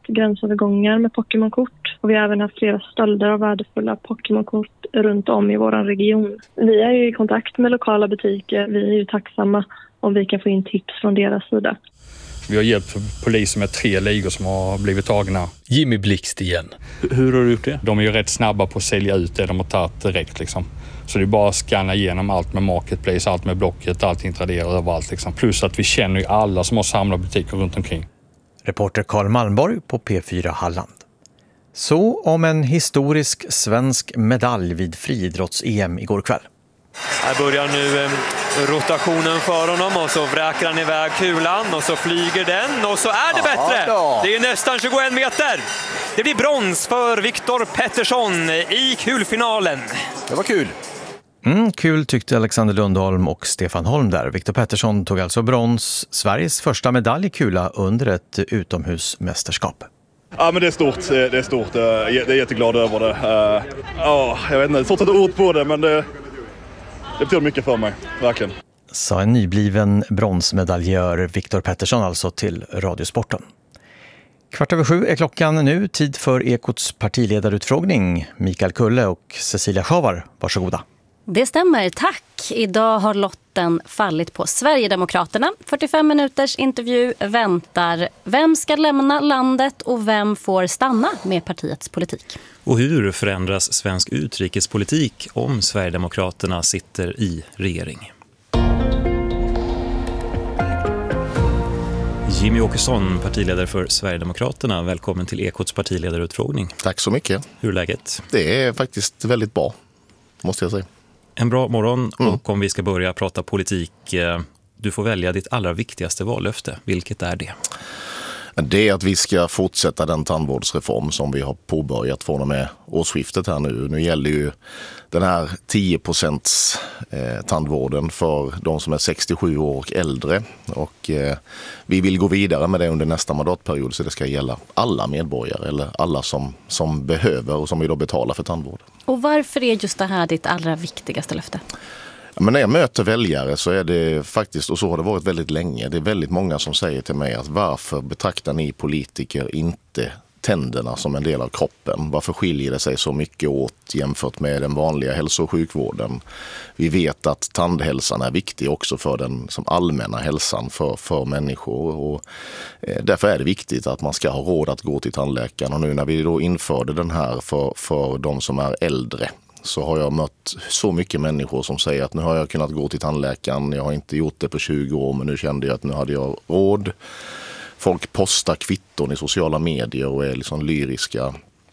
gränsövergångar med Pokémon-kort. Och vi har även haft flera stölder av värdefulla Pokémon-kort runt om i vår region. Vi är ju i kontakt med lokala butiker. Vi är ju tacksamma om vi kan få in tips från deras sida. Vi har hjälpt polisen med 3 ligor som har blivit tagna. Jimmy Blixt igen. Hur har du gjort det? De är ju rätt snabba på att sälja ut det de har tagit direkt liksom. Så det är bara att scanna igenom allt med Marketplace, allt med Blocket, allting Tradera överallt liksom. Plus att vi känner ju alla som har samlat butiker runt omkring. Reporter Karl Malmborg på P4 Halland. Så om en historisk svensk medalj vid friidrotts-EM igår kväll. Här börjar nu rotationen för honom och så vräker han iväg kulan och så flyger den och så är det bättre. Det är nästan 21 meter. Det blir brons för Viktor Pettersson i kulfinalen. Det var kul. Kul tyckte Alexander Lundholm och Stefan Holm där. Viktor Pettersson tog alltså brons, Sveriges första medalj i kula under ett utomhusmästerskap. Ja, men det är stort. Det är stort. Jag är jätteglad över det. Jag vet inte, svårt att ta ord på det, men det betyder mycket för mig, verkligen. Sa en nybliven bronsmedaljör Viktor Pettersson alltså till Radiosporten. 6:15 är klockan nu, tid för Ekots partiledarutfrågning. Mikael Kulle och Cecilia Schavar, varsågoda. Det stämmer, tack. Idag har lotten fallit på Sverigedemokraterna. 45 minuters intervju väntar. Vem ska lämna landet och vem får stanna med partiets politik? Och hur förändras svensk utrikespolitik om Sverigedemokraterna sitter i regering? Jimmy Åkesson, partiledare för Sverigedemokraterna. Välkommen till Ekots partiledarutfrågning. Tack så mycket. Hur är läget? Det är faktiskt väldigt bra, måste jag säga. En bra morgon och om vi ska börja prata politik, du får välja ditt allra viktigaste vallöfte. Vilket är det? Det är att vi ska fortsätta den tandvårdsreform som vi har påbörjat från och med årsskiftet här nu. Nu gäller ju den här 10% tandvården för de som är 67 år och äldre. Och vi vill gå vidare med det under nästa mandatperiod, så det ska gälla alla medborgare eller alla som behöver och som vi då betalar för tandvård. Och varför är just det här ditt allra viktigaste löfte? Men när jag möter väljare så är det faktiskt, och så har det varit väldigt länge, det är väldigt många som säger till mig att varför betraktar ni politiker inte tänderna som en del av kroppen? Varför skiljer det sig så mycket åt jämfört med den vanliga hälso- och sjukvården? Vi vet att tandhälsan är viktig också för den som allmänna hälsan för människor, och därför är det viktigt att man ska ha råd att gå till tandläkaren. Och nu när vi då införde den här för de som är äldre, så har jag mött så mycket människor som säger att nu har jag kunnat gå till tandläkaren, jag har inte gjort det på 20 år, men nu kände jag att nu hade jag råd. Folk postar kvitton i sociala medier och är liksom lyriska.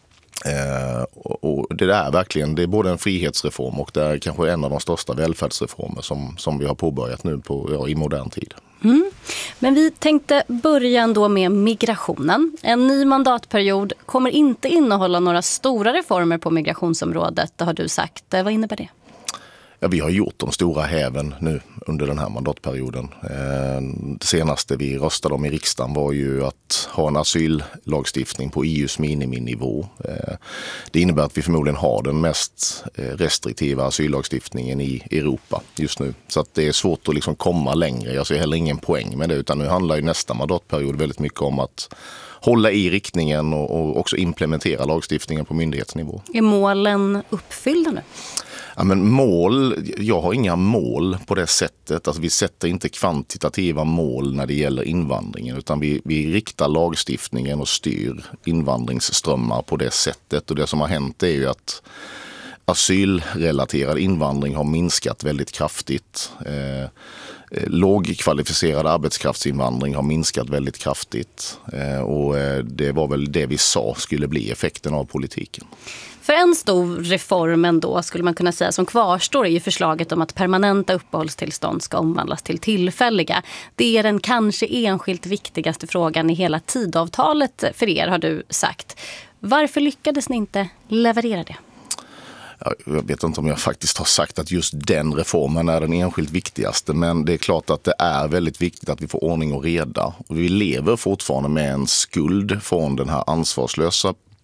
Och det är verkligen, det är både en frihetsreform och det är kanske en av de största välfärdsreformer som vi har påbörjat nu i modern tid. Men vi tänkte börja ändå med migrationen. En ny mandatperiod kommer inte innehålla några stora reformer på migrationsområdet, det har du sagt. Vad innebär det? Ja, vi har gjort de stora häven nu under den här mandatperioden. Det senaste vi röstade om i riksdagen var ju att ha en asyllagstiftning på EUs miniminivå. Det innebär att vi förmodligen har den mest restriktiva asyllagstiftningen i Europa just nu. Så att det är svårt att liksom komma längre. Jag ser heller ingen poäng med det, utan nu handlar ju nästa mandatperiod väldigt mycket om att hålla i riktningen och också implementera lagstiftningen på myndighetsnivå. Är målen uppfyllda nu? Ja, men jag har inga mål på det sättet. Alltså, vi sätter inte kvantitativa mål när det gäller invandringen, utan vi riktar lagstiftningen och styr invandringsströmmar på det sättet. Och det som har hänt är ju att asylrelaterad invandring har minskat väldigt kraftigt. Lågkvalificerad arbetskraftsinvandring har minskat väldigt kraftigt. Och det var väl det vi sa skulle bli effekten av politiken. För en stor reform ändå skulle man kunna säga som kvarstår är ju förslaget om att permanenta uppehållstillstånd ska omvandlas till tillfälliga. Det är den kanske enskilt viktigaste frågan i hela tidavtalet för er, har du sagt. Varför lyckades ni inte leverera det? Jag vet inte om jag faktiskt har sagt att just den reformen är den enskilt viktigaste, men det är klart att det är väldigt viktigt att vi får ordning och reda. Och vi lever fortfarande med en skuld från den här ansvarslösa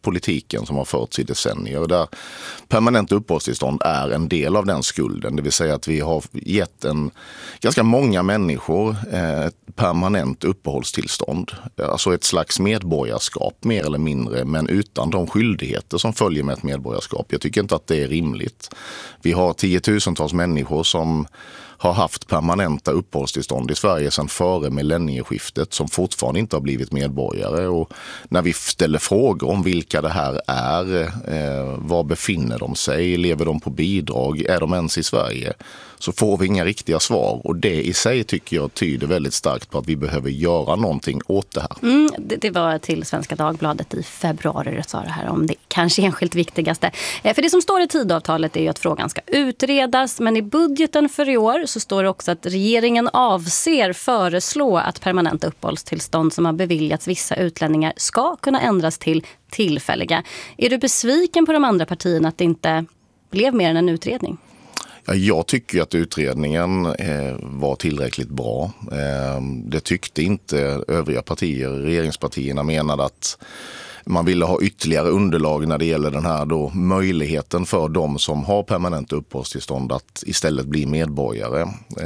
politiken som har förts i decennier. Där permanent uppehållstillstånd är en del av den skulden. Det vill säga att vi har gett ganska många människor ett permanent uppehållstillstånd. Alltså ett slags medborgarskap mer eller mindre, men utan de skyldigheter som följer med ett medborgarskap. Jag tycker inte att det är rimligt. Vi har tiotusentals människor som har haft permanenta uppehållstillstånd i Sverige sedan före millennieskiftet som fortfarande inte har blivit medborgare. Och när vi ställer frågor om vilka det här är, var befinner de sig, lever de på bidrag, är de ens i Sverige, så får vi inga riktiga svar. Och det i sig tycker jag tyder väldigt starkt på att vi behöver göra någonting åt det här. Det var till Svenska Dagbladet i februari jag sa det här om det kanske enskilt viktigaste. För det som står i Tidöavtalet är ju att frågan ska utredas, men i budgeten för i år så står det också att regeringen avser föreslå att permanenta uppehållstillstånd som har beviljats vissa utlänningar ska kunna ändras till tillfälliga. Är du besviken på de andra partierna att det inte blev mer än en utredning? Ja, jag tycker att utredningen var tillräckligt bra. Det tyckte inte övriga partier. Regeringspartierna menade att man ville ha ytterligare underlag när det gäller den här då möjligheten för de som har permanent uppehållstillstånd att istället bli medborgare.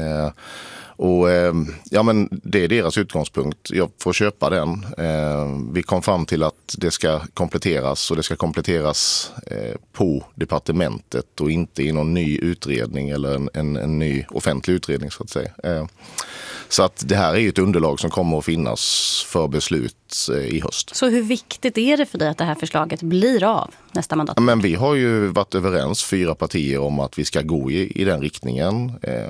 Men det är deras utgångspunkt. Jag får köpa den. Vi kom fram till att det ska kompletteras, och det ska kompletteras på departementet och inte i någon ny utredning eller en ny offentlig utredning så att säga. Så att det här är ju ett underlag som kommer att finnas för beslut i höst. Så hur viktigt är det för dig att det här förslaget blir av nästa mandat? Men vi har ju varit överens 4 partier om att vi ska gå i den riktningen.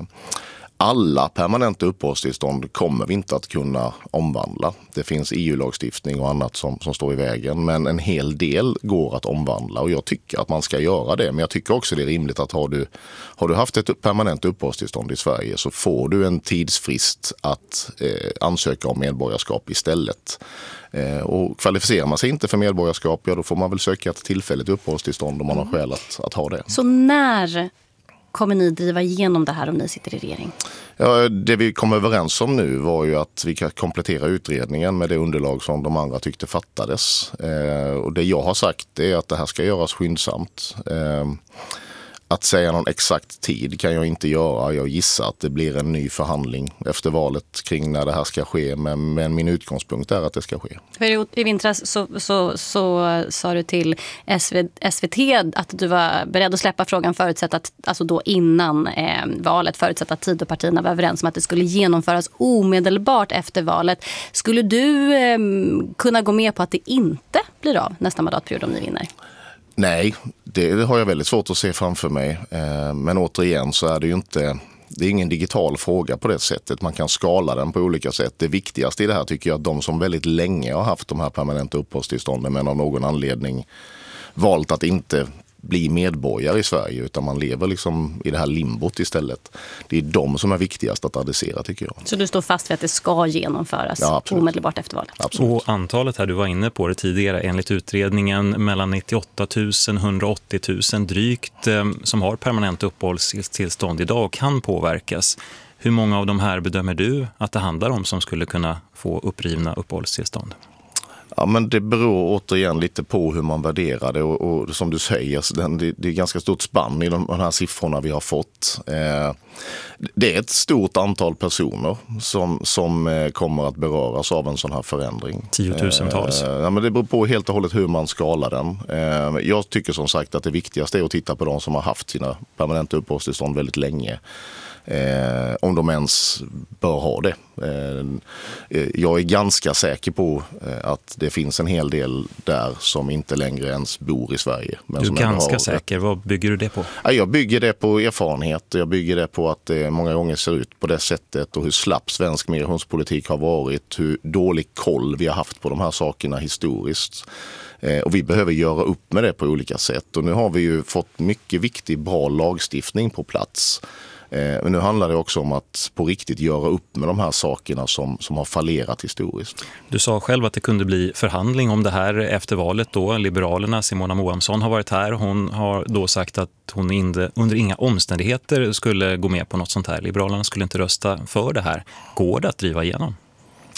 Alla permanenta uppehållstillstånd kommer vi inte att kunna omvandla. Det finns EU-lagstiftning och annat som står i vägen, men en hel del går att omvandla och jag tycker att man ska göra det. Men jag tycker också det är rimligt att har du haft ett permanent uppehållstillstånd i Sverige så får du en tidsfrist att ansöka om medborgarskap istället. Och kvalificerar man sig inte för medborgarskap, ja då får man väl söka ett tillfälligt uppehållstillstånd om man har skäl att ha det. Så när kommer ni driva igenom det här om ni sitter i regering? Ja, det vi kom överens om nu var ju att vi kan komplettera utredningen med det underlag som de andra tyckte fattades. Och det jag har sagt är att det här ska göras skyndsamt. Att säga någon exakt tid kan jag inte göra. Jag gissar att det blir en ny förhandling efter valet kring när det här ska ske. Men min utgångspunkt är att det ska ske. I vintras så sa du till SVT att du var beredd att släppa frågan förutsatt att, alltså då innan valet, förutsatt att Tidöpartierna var överens om att det skulle genomföras omedelbart efter valet. Skulle du kunna gå med på att det inte blir av nästa mandatperiod om ni vinner? Nej, det har jag väldigt svårt att se framför mig. Men återigen så är det ju inte, det är ingen digital fråga på det sättet. Man kan skala den på olika sätt. Det viktigaste i det här tycker jag att de som väldigt länge har haft de här permanenta uppehållstillstånden men av någon anledning valt att inte bli medborgare i Sverige utan man lever liksom i det här limbot istället. Det är de som är viktigast att adressera tycker jag. Så du står fast vid att det ska genomföras omedelbart efter valet? Absolut. Och antalet här, du var inne på det tidigare, enligt utredningen mellan 98 000 och 180 000 drygt som har permanent uppehållstillstånd idag och kan påverkas. Hur många av de här bedömer du att det handlar om som skulle kunna få upprivna uppehållstillstånd? Ja, men det beror återigen lite på hur man värderar det och som du säger, det är ganska stort spann i de här siffrorna vi har fått. Det är ett stort antal personer som kommer att beröras av en sån här förändring. 10 000-tals. Ja, men det beror på helt och hållet hur man skalar den. Jag tycker som sagt att det viktigaste är att titta på de som har haft sina permanenta uppehållstillstånd väldigt länge. Om de ens bör ha det. Jag är ganska säker på att det finns en hel del där som inte längre ens bor i Sverige. Men du är som ganska säker, vad bygger du det på? Jag bygger det på erfarenhet, jag bygger det på att det många gånger ser ut på det sättet och hur slapp svensk migrationspolitik har varit, hur dålig koll vi har haft på de här sakerna historiskt. Och vi behöver göra upp med det på olika sätt och nu har vi ju fått mycket viktig, bra lagstiftning på plats. Men nu handlar det också om att på riktigt göra upp med de här sakerna som har fallerat historiskt. Du sa själv att det kunde bli förhandling om det här efter valet då. Liberalerna, Simona Moamsson har varit här. Hon har då sagt att hon inte, under inga omständigheter skulle gå med på något sånt här. Liberalerna skulle inte rösta för det här. Går det att driva igenom?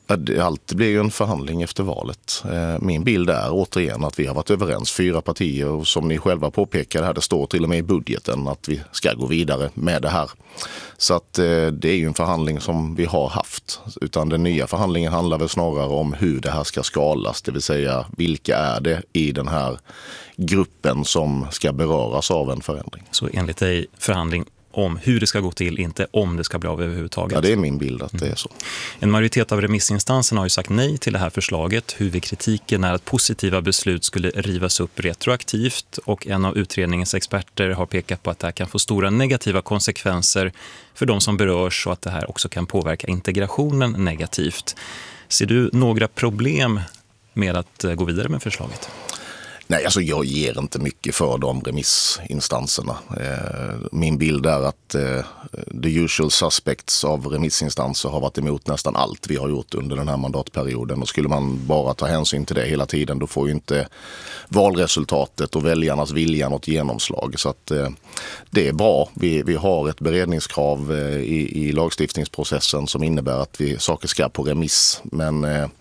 Allt blir ju en förhandling efter valet. Min bild är återigen att vi har varit överens, 4 partier, och som ni själva påpekar här, det står till och med i budgeten att vi ska gå vidare med det här. Så att det är ju en förhandling som vi har haft. Utan den nya förhandlingen handlar väl snarare om hur det här ska skalas, det vill säga vilka är det i den här gruppen som ska beröras av en förändring. Så enligt dig förhandling om hur det ska gå till, inte om det ska bli av överhuvudtaget. Ja, det är min bild att det är så. En majoritet av remissinstanserna har ju sagt nej till det här förslaget. Huvudkritiken är att positiva beslut skulle rivas upp retroaktivt, och en av utredningens experter har pekat på att det här kan få stora negativa konsekvenser för de som berörs och att det här också kan påverka integrationen negativt. Ser du några problem med att gå vidare med förslaget? Nej, alltså jag ger inte mycket för de remissinstanserna. Min bild är att the usual suspects av remissinstanser har varit emot nästan allt vi har gjort under den här mandatperioden. Och skulle man bara ta hänsyn till det hela tiden, då får ju inte valresultatet och väljarnas vilja något genomslag. Så att det är bra. Vi har ett beredningskrav i lagstiftningsprocessen som innebär att saker ska på remiss. Men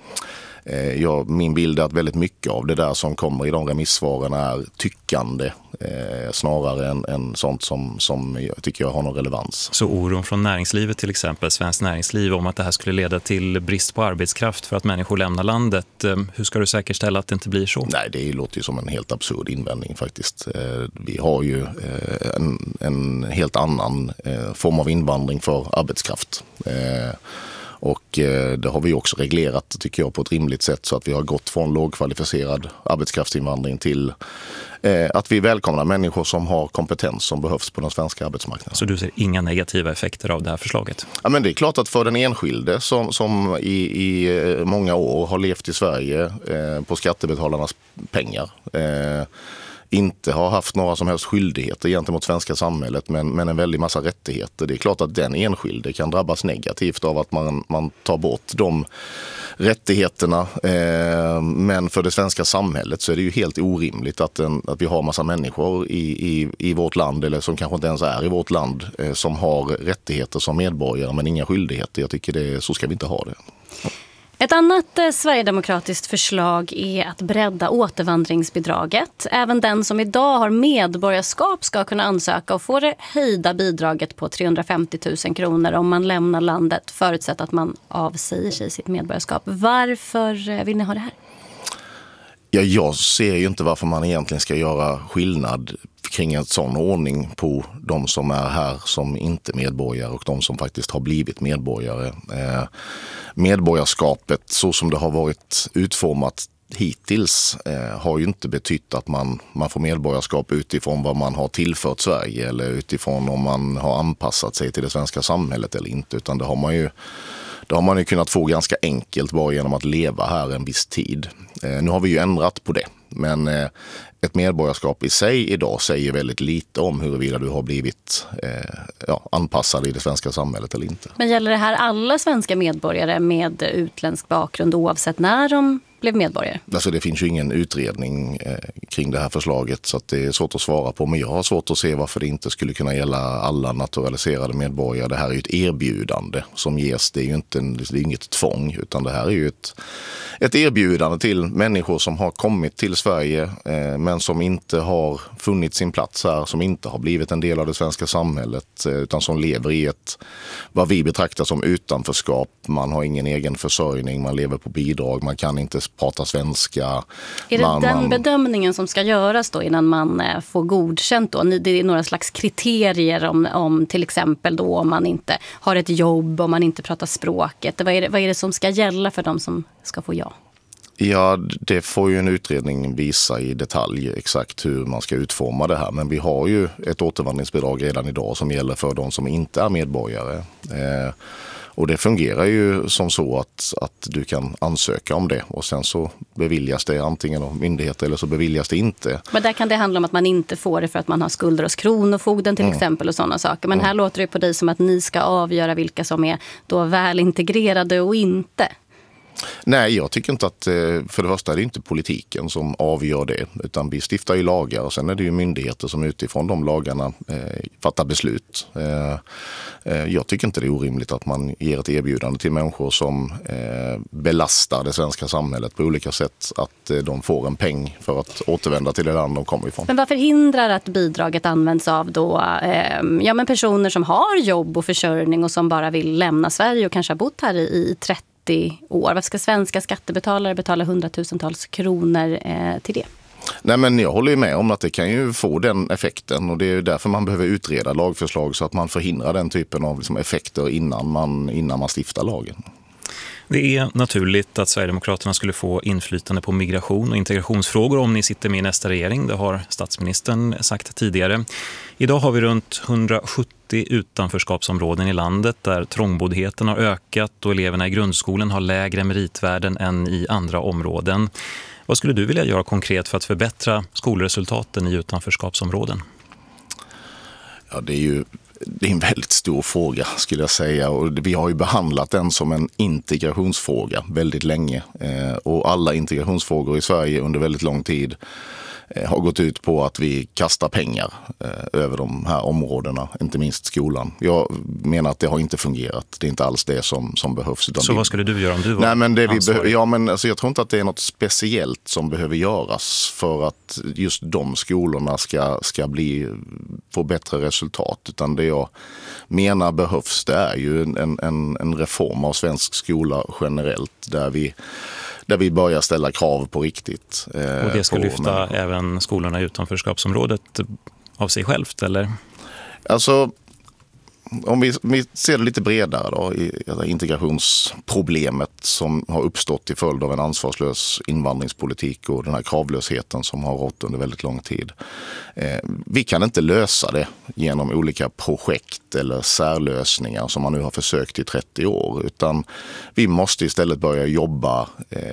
min bild är att väldigt mycket av det där som kommer i de remissvaren är tyckande snarare än sånt som jag tycker jag har någon relevans. Så oron från näringslivet, till exempel Svenskt Näringsliv, om att det här skulle leda till brist på arbetskraft för att människor lämnar landet. Hur ska du säkerställa att det inte blir så? Nej, det låter ju som en helt absurd invändning faktiskt. Vi har ju en helt annan form av invandring för arbetskraft. Och det har vi också reglerat, tycker jag, på ett rimligt sätt, så att vi har gått från lågkvalificerad arbetskraftsinvandring till att vi välkomnar människor som har kompetens som behövs på den svenska arbetsmarknaden. Så du ser inga negativa effekter av det här förslaget? Ja, men det är klart att för den enskilde som i många år har levt i Sverige på skattebetalarnas pengar, inte har haft några som helst skyldigheter gentemot svenska samhället, men en väldig massa rättigheter. Det är klart att den enskilde kan drabbas negativt av att man tar bort de rättigheterna. Men för det svenska samhället så är det ju helt orimligt att vi har massa människor i vårt land, eller som kanske inte ens är i vårt land, som har rättigheter som medborgare men inga skyldigheter. Jag tycker så ska vi inte ha det. Ett annat sverigedemokratiskt förslag är att bredda återvandringsbidraget. Även den som idag har medborgarskap ska kunna ansöka och få det höjda bidraget på 350 000 kronor om man lämnar landet, förutsatt att man avsäger sig sitt medborgarskap. Varför vill ni ha det här? Ja, jag ser ju inte varför man egentligen ska göra skillnad kring en sån ordning på de som är här som inte medborgare och de som faktiskt har blivit medborgare. Medborgarskapet, så som det har varit utformat hittills, har ju inte betytt att man får medborgarskap utifrån vad man har tillfört Sverige eller utifrån om man har anpassat sig till det svenska samhället eller inte, utan det har man ju kunnat få ganska enkelt bara genom att leva här en viss tid. Nu har vi ju ändrat på det, men ett medborgarskap i sig idag säger väldigt lite om huruvida du har blivit anpassad i det svenska samhället eller inte. Men gäller det här alla svenska medborgare med utländsk bakgrund oavsett när de blev medborgare? Alltså det finns ju ingen utredning kring det här förslaget, så att det är svårt att svara på. Men jag har svårt att se varför det inte skulle kunna gälla alla naturaliserade medborgare. Det här är ju ett erbjudande som ges. Det är inget tvång, utan det här är ju ett erbjudande till människor som har kommit till Sverige men som inte har funnit sin plats här, som inte har blivit en del av det svenska samhället, utan som lever i vad vi betraktar som utanförskap. Man har ingen egen försörjning, man lever på bidrag, man kan inte prata svenska. Är det den bedömningen som ska göras då innan man får godkänt då? Det är några slags kriterier om till exempel då om man inte har ett jobb, om man inte pratar språket. Vad är det som ska gälla för de som ska få ja? Ja, det får ju en utredning visa i detalj exakt hur man ska utforma det här. Men vi har ju ett återvandringsbidrag redan idag som gäller för de som inte är medborgare. Och det fungerar ju som så att du kan ansöka om det och sen så beviljas det antingen av myndigheter eller så beviljas det inte. Men där kan det handla om att man inte får det för att man har skulder hos kronofogden till exempel och sådana saker. Men här låter det på dig som att ni ska avgöra vilka som är då välintegrerade och inte. Nej, jag tycker inte att, för det första är det inte politiken som avgör det, utan vi stiftar ju lagar och sen är det ju myndigheter som utifrån de lagarna fattar beslut. Jag tycker inte det är orimligt att man ger ett erbjudande till människor som belastar det svenska samhället på olika sätt, att de får en peng för att återvända till det land de kommer ifrån. Men vad förhindrar att bidraget används av då, men personer som har jobb och försörjning och som bara vill lämna Sverige och kanske har bott här i 30 år? Vad ska svenska skattebetalare betala hundratusentals kronor till det? Nej, men jag håller ju med om att det kan ju få den effekten, och det är därför man behöver utreda lagförslag så att man förhindrar den typen av effekter innan man stiftar lagen. Det är naturligt att Sverigedemokraterna skulle få inflytande på migration och integrationsfrågor om ni sitter med i nästa regering. Det har statsministern sagt tidigare. Idag har vi runt 170 utanförskapsområden i landet där trångboddheten har ökat och eleverna i grundskolan har lägre meritvärden än i andra områden. Vad skulle du vilja göra konkret för att förbättra skolresultaten i utanförskapsområden? Ja, det är en väldigt stor fråga skulle jag säga, och vi har ju behandlat den som en integrationsfråga väldigt länge, och alla integrationsfrågor i Sverige under väldigt lång tid har gått ut på att vi kastar pengar över de här områdena, inte minst skolan. Jag menar att det har inte fungerat. Det är inte alls det som behövs. Så vad skulle du göra om du var ansvarig? Jag tror inte att det är något speciellt som behöver göras för att just de skolorna ska få bättre resultat. Utan det jag menar behövs, det är ju en reform av svensk skola generellt där vi börjar ställa krav på riktigt. Och det ska lyfta även skolorna i utanförskapsområdet av sig självt, eller? Alltså, om vi ser det lite bredare då, i integrationsproblemet som har uppstått till följd av en ansvarslös invandringspolitik och den här kravlösheten som har rått under väldigt lång tid. Vi kan inte lösa det genom olika projekt eller särlösningar som man nu har försökt i 30 år, utan vi måste istället börja jobba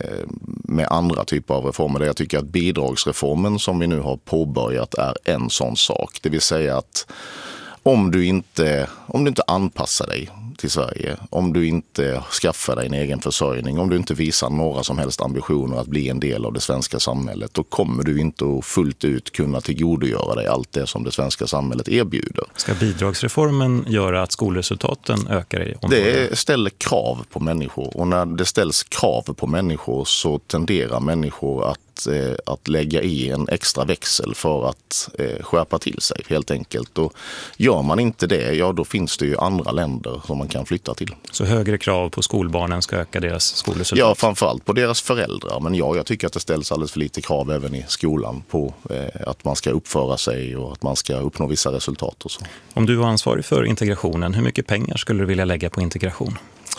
med andra typer av reformer. Jag tycker att bidragsreformen som vi nu har påbörjat är en sån sak. Det vill säga att om du inte anpassar dig till Sverige, om du inte skaffar dig en egen försörjning, om du inte visar några som helst ambitioner att bli en del av det svenska samhället, då kommer du inte att fullt ut kunna tillgodogöra dig allt det som det svenska samhället erbjuder. Ska bidragsreformen göra att skolresultaten ökar i området? Det ställer krav på människor, och när det ställs krav på människor så tenderar människor att lägga i en extra växel för att skärpa till sig helt enkelt. Och gör man inte det, ja då finns det ju andra länder som man kan flytta till. Så högre krav på skolbarnen ska öka deras skolresultat? Ja, framförallt på deras föräldrar. Men jag tycker att det ställs alldeles för lite krav även i skolan på att man ska uppföra sig och att man ska uppnå vissa resultat och så. Om du var ansvarig för integrationen, hur mycket pengar skulle du vilja lägga på integration?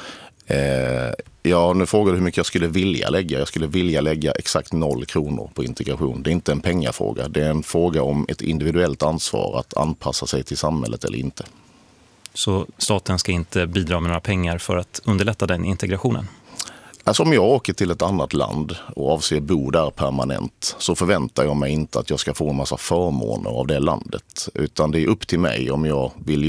Nu frågar du hur mycket jag skulle vilja lägga. Jag skulle vilja lägga exakt 0 kronor på integration. Det är inte en pengafråga. Det är en fråga om ett individuellt ansvar att anpassa sig till samhället eller inte. Så staten ska inte bidra med några pengar för att underlätta den integrationen? Alltså om jag åker till ett annat land och avser bo där permanent, så förväntar jag mig inte att jag ska få en massa förmåner av det landet. Utan det är upp till mig om jag vill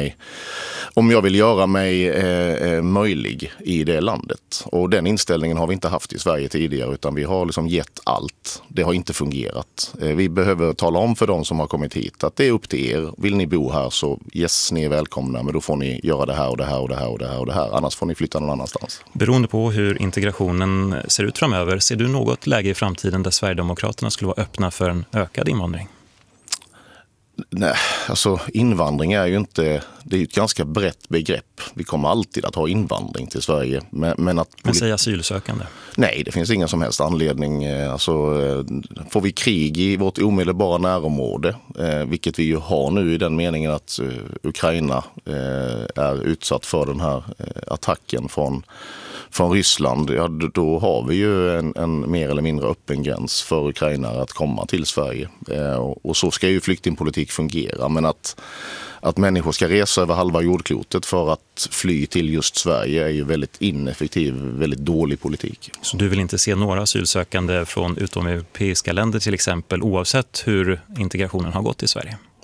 göra mig möjlig i det landet. Och den inställningen har vi inte haft i Sverige tidigare, utan vi har liksom gett allt. Det har inte fungerat. Vi behöver tala om för de som har kommit hit att det är upp till er. Vill ni bo här så yes, ni är välkomna, men då får ni göra det här och det här och det här och det här och det här. Annars får ni flytta någon annanstans. Beroende på hur integrationen ser ut framöver, ser du något läge i framtiden där Sverigedemokraterna skulle vara öppna för en ökad invandring? Nej, alltså invandring är ju ett ganska brett begrepp. Vi kommer alltid att ha invandring till Sverige. Men säg asylsökande? Nej, det finns ingen som helst anledning. Alltså, får vi krig i vårt omedelbara närområde, vilket vi ju har nu i den meningen att Ukraina är utsatt för den här attacken från Ryssland, ja, då har vi ju en mer eller mindre öppen gräns för ukrainare att komma till Sverige. Och så ska ju flyktingpolitik fungera, men att människor ska resa över halva jordklotet för att fly till just Sverige är ju väldigt ineffektiv, väldigt dålig politik. Så du vill inte se några asylsökande från utomeuropeiska länder till exempel, oavsett hur integrationen har gått i Sverige?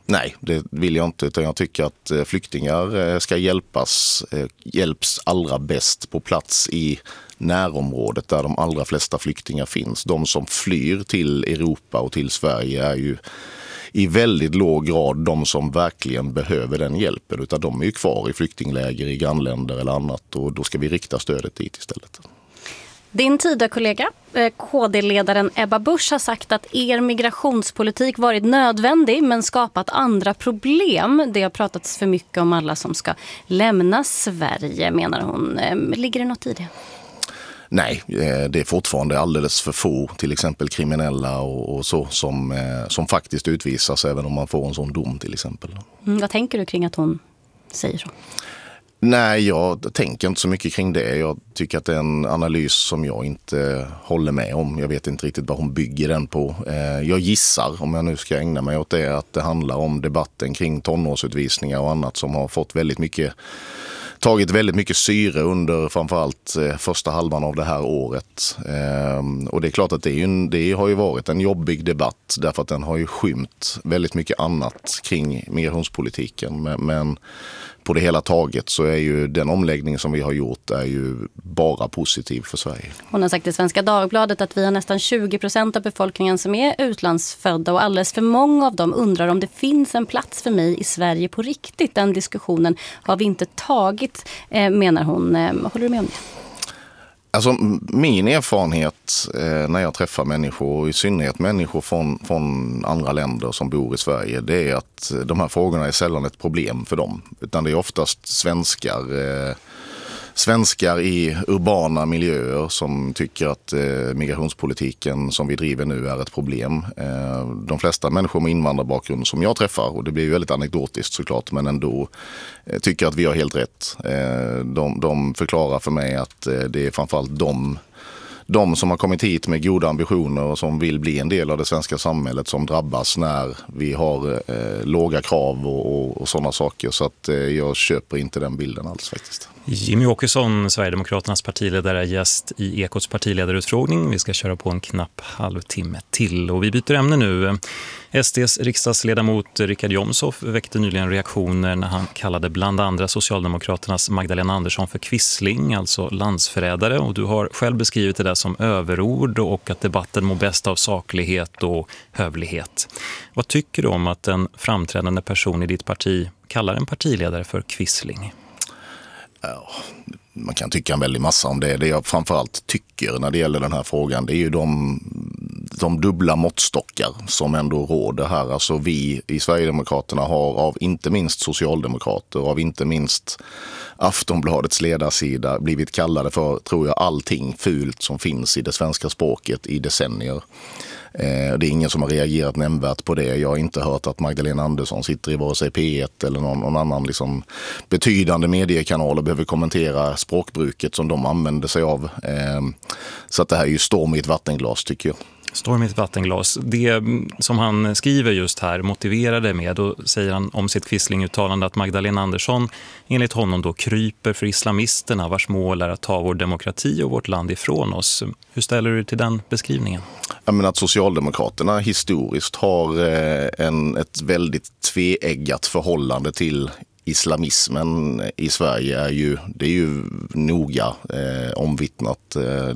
Nej, det vill jag inte, utan jag tycker att flyktingar ska hjälps allra bäst på plats i närområdet där de allra flesta flyktingar finns. De som flyr till Europa och till Sverige är ju i väldigt låg grad de som verkligen behöver den hjälpen, utan de är ju kvar i flyktingläger i grannländer eller annat, och då ska vi rikta stödet dit istället. Din Tidökollega, KD-ledaren Ebba Busch, har sagt att er migrationspolitik varit nödvändig men skapat andra problem. Det har pratats för mycket om alla som ska lämna Sverige, menar hon. Ligger det något i det? Nej, det är fortfarande alldeles för få, till exempel kriminella och så, som faktiskt utvisas även om man får en sån dom till exempel. Vad tänker du kring att hon säger så? Nej, jag tänker inte så mycket kring det. Jag tycker att det är en analys som jag inte håller med om. Jag vet inte riktigt vad hon bygger den på. Jag gissar, om jag nu ska ägna mig åt det, att det handlar om debatten kring tonårsutvisningar och annat som har fått tagit väldigt mycket syre under framförallt första halvan av det här året. Och det är klart att det har ju varit en jobbig debatt, därför att den har ju skymt väldigt mycket annat kring migrationspolitiken. Men på det hela taget så är ju den omläggning som vi har gjort är ju bara positiv för Sverige. Hon har sagt i Svenska Dagbladet att vi har nästan 20% av befolkningen som är utlandsfödda, och alldeles för många av dem undrar om det finns en plats för mig i Sverige på riktigt. Den diskussionen har vi inte tagit, menar hon. Håller du med om det? Alltså min erfarenhet när jag träffar människor, och i synnerhet människor från andra länder som bor i Sverige, det är att de här frågorna är sällan ett problem för dem. Utan det är oftast svenskar i urbana miljöer som tycker att migrationspolitiken som vi driver nu är ett problem. De flesta människor med invandrarbakgrund som jag träffar, och det blir ju väldigt anekdotiskt såklart, men ändå tycker att vi har helt rätt. De förklarar för mig att det är framförallt de som har kommit hit med goda ambitioner och som vill bli en del av det svenska samhället som drabbas när vi har låga krav och sådana saker. Så att jag köper inte den bilden alls faktiskt. Jimmy Åkesson, Sverigedemokraternas partiledare, gäst i Ekots partiledarutfrågning. Vi ska köra på en knapp halvtimme till, och vi byter ämne nu. SDs riksdagsledamot Richard Jomshof väckte nyligen reaktioner när han kallade bland andra Socialdemokraternas Magdalena Andersson för kvissling, alltså landsförrädare. Och du har själv beskrivit det där som överord och att debatten mår bäst av saklighet och hövlighet. Vad tycker du om att en framträdande person i ditt parti kallar en partiledare för kvissling? Ja, man kan tycka en väldig massa om det. Det jag framförallt tycker när det gäller den här frågan, det är ju de dubbla måttstockar som ändå råder här. Alltså vi i Sverigedemokraterna har av inte minst socialdemokrater, av inte minst Aftonbladets ledarsida blivit kallade för, tror jag, allting fult som finns i det svenska språket i decennier. Det är ingen som har reagerat nämnvärt på det. Jag har inte hört att Magdalena Andersson sitter i vare sig P1 eller någon annan liksom betydande mediekanal och behöver kommentera språkbruket som de använder sig av. Så att det här är ju storm i ett vattenglas, tycker jag. Storm i ett vattenglas. Det som han skriver just här motiverade med, då säger han om sitt quisling-uttalande att Magdalena Andersson enligt honom då kryper för islamisterna vars mål är att ta vår demokrati och vårt land ifrån oss. Hur ställer du dig till den beskrivningen? Jag menar att Socialdemokraterna historiskt har ett väldigt tveeggat förhållande till islamismen i Sverige det är ju noga omvittnat.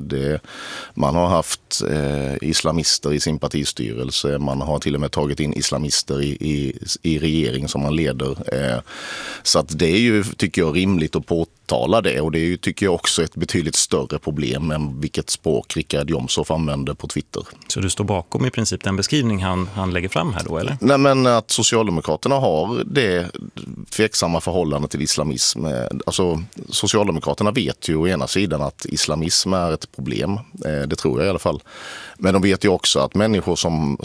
Man har haft islamister i sin partistyrelse, man har till och med tagit in islamister i regering som man leder. Så att det är ju, tycker jag, rimligt att påtala det, och det är ju, tycker jag, också ett betydligt större problem än vilket språk Richard Jomshof använder på Twitter. Så du står bakom i princip den beskrivning han lägger fram här då, eller? Nej, men att Socialdemokraterna har det tveksamma förhållande till islamism. Alltså, Socialdemokraterna vet ju å ena sidan att islamism är ett problem. Det tror jag i alla fall. Men de vet ju också att människor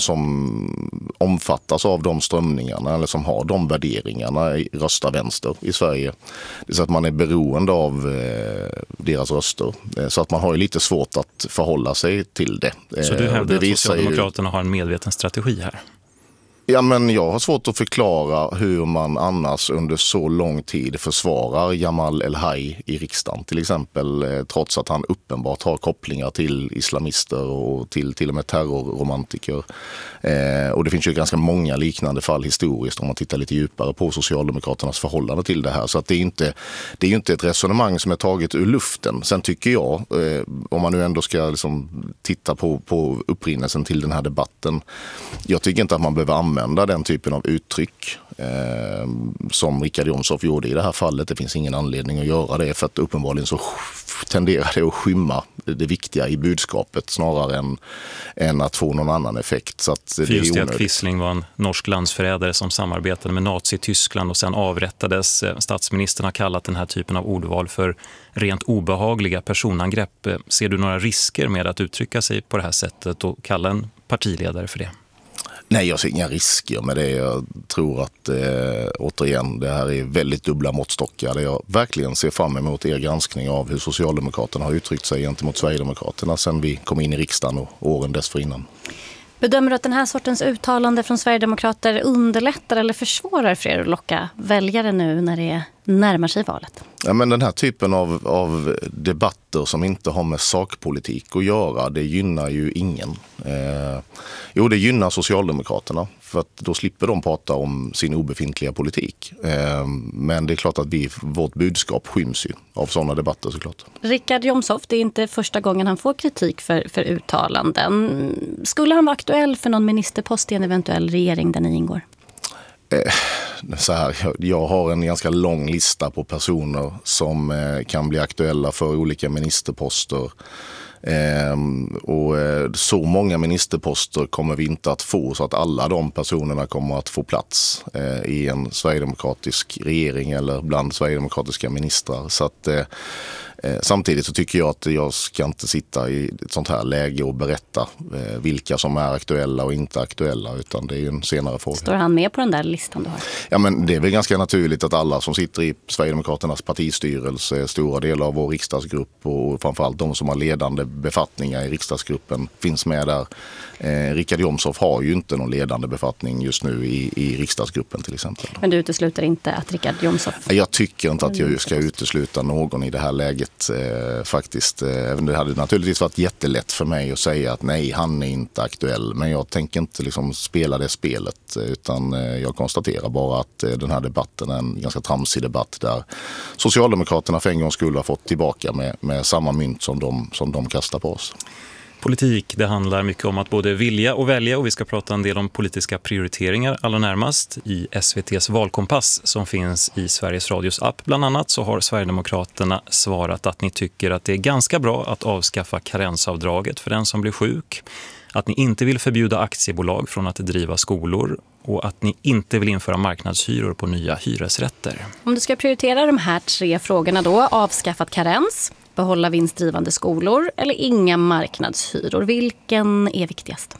som omfattas av de strömningarna eller som har de värderingarna röstar vänster i Sverige. Det är så att man är beroende av deras röster. Så att man har ju lite svårt att förhålla sig till det. Så du hävdar att Socialdemokraterna har en medveten strategi här? Ja, men jag har svårt att förklara hur man annars under så lång tid försvarar Jamal El-Haj i riksdagen. Till exempel trots att han uppenbart har kopplingar till islamister och till och med terrorromantiker. Och det finns ju ganska många liknande fall historiskt om man tittar lite djupare på Socialdemokraternas förhållande till det här. Så att det är ju inte ett resonemang som är taget ur luften. Sen tycker jag, om man nu ändå ska liksom titta på upprinnelsen till den här debatten, jag tycker inte att man behöver använda den typen av uttryck som Richard Jomshof gjorde i det här fallet. Det finns ingen anledning att göra det, för att uppenbarligen så tenderar det att skymma det viktiga i budskapet snarare än att få någon annan effekt. Så att för just det att Quisling var en norsk landsförrädare som samarbetade med Nazi-Tyskland och sen avrättades. Statsministern har kallat den här typen av ordval för rent obehagliga personangrepp. Ser du några risker med att uttrycka sig på det här sättet och kalla en partiledare för det? Nej, jag ser inga risker med det. Jag tror att återigen, det här är väldigt dubbla måttstockar. Jag verkligen ser fram emot er granskning av hur Socialdemokraterna har uttryckt sig gentemot Sverigedemokraterna sedan vi kom in i riksdagen och åren dessförinnan. Bedömer du att den här sortens uttalande från Sverigedemokrater underlättar eller försvårar för er att locka väljare nu när det närmar sig valet? Ja, men den här typen av debatter som inte har med sakpolitik att göra, det gynnar ju ingen. Jo, det gynnar Socialdemokraterna, för att då slipper de prata om sin obefintliga politik. Men det är klart att vårt budskap skyms ju av sådana debatter såklart. Richard Jomshof, det är inte första gången han får kritik för uttalanden. Skulle han vara aktuell för någon ministerpost i en eventuell regering där ni ingår? Så här, jag har en ganska lång lista på personer som kan bli aktuella för olika ministerposter. Och så många ministerposter kommer vi inte att få så att alla de personerna kommer att få plats i en sverigedemokratisk regering eller bland sverigedemokratiska ministrar. Så att samtidigt så tycker jag att jag ska inte sitta i ett sånt här läge och berätta vilka som är aktuella och inte aktuella, utan det är ju en senare fråga. Står han med på den där listan du har? Ja, men det är väl ganska naturligt att alla som sitter i Sverigedemokraternas partistyrelse, stora delar av vår riksdagsgrupp och framförallt de som har ledande befattningar i riksdagsgruppen finns med där. Richard Jomshof har ju inte någon ledande befattning just nu i riksdagsgruppen till exempel. Men du utesluter inte att Richard Jomshof... Jag tycker inte att jag ska utesluta någon i det här läget faktiskt. Det hade naturligtvis varit jättelätt för mig att säga att nej, han är inte aktuell. Men jag tänker inte liksom spela det spelet, utan jag konstaterar bara att den här debatten är en ganska tramsig debatt där Socialdemokraterna för en gång skulle ha fått tillbaka med samma mynt som de kastar på oss. Politik, det handlar mycket om att både vilja och välja, och vi ska prata en del om politiska prioriteringar allra närmast. I SVT:s valkompass som finns i Sveriges Radios app bland annat, så har Sverigedemokraterna svarat att ni tycker att det är ganska bra att avskaffa karensavdraget för den som blir sjuk, att ni inte vill förbjuda aktiebolag från att driva skolor och att ni inte vill införa marknadshyror på nya hyresrätter. Om du ska prioritera de här 3 frågorna då, avskaffat karens, behålla vinstdrivande skolor eller inga marknadshyror, vilken är viktigast?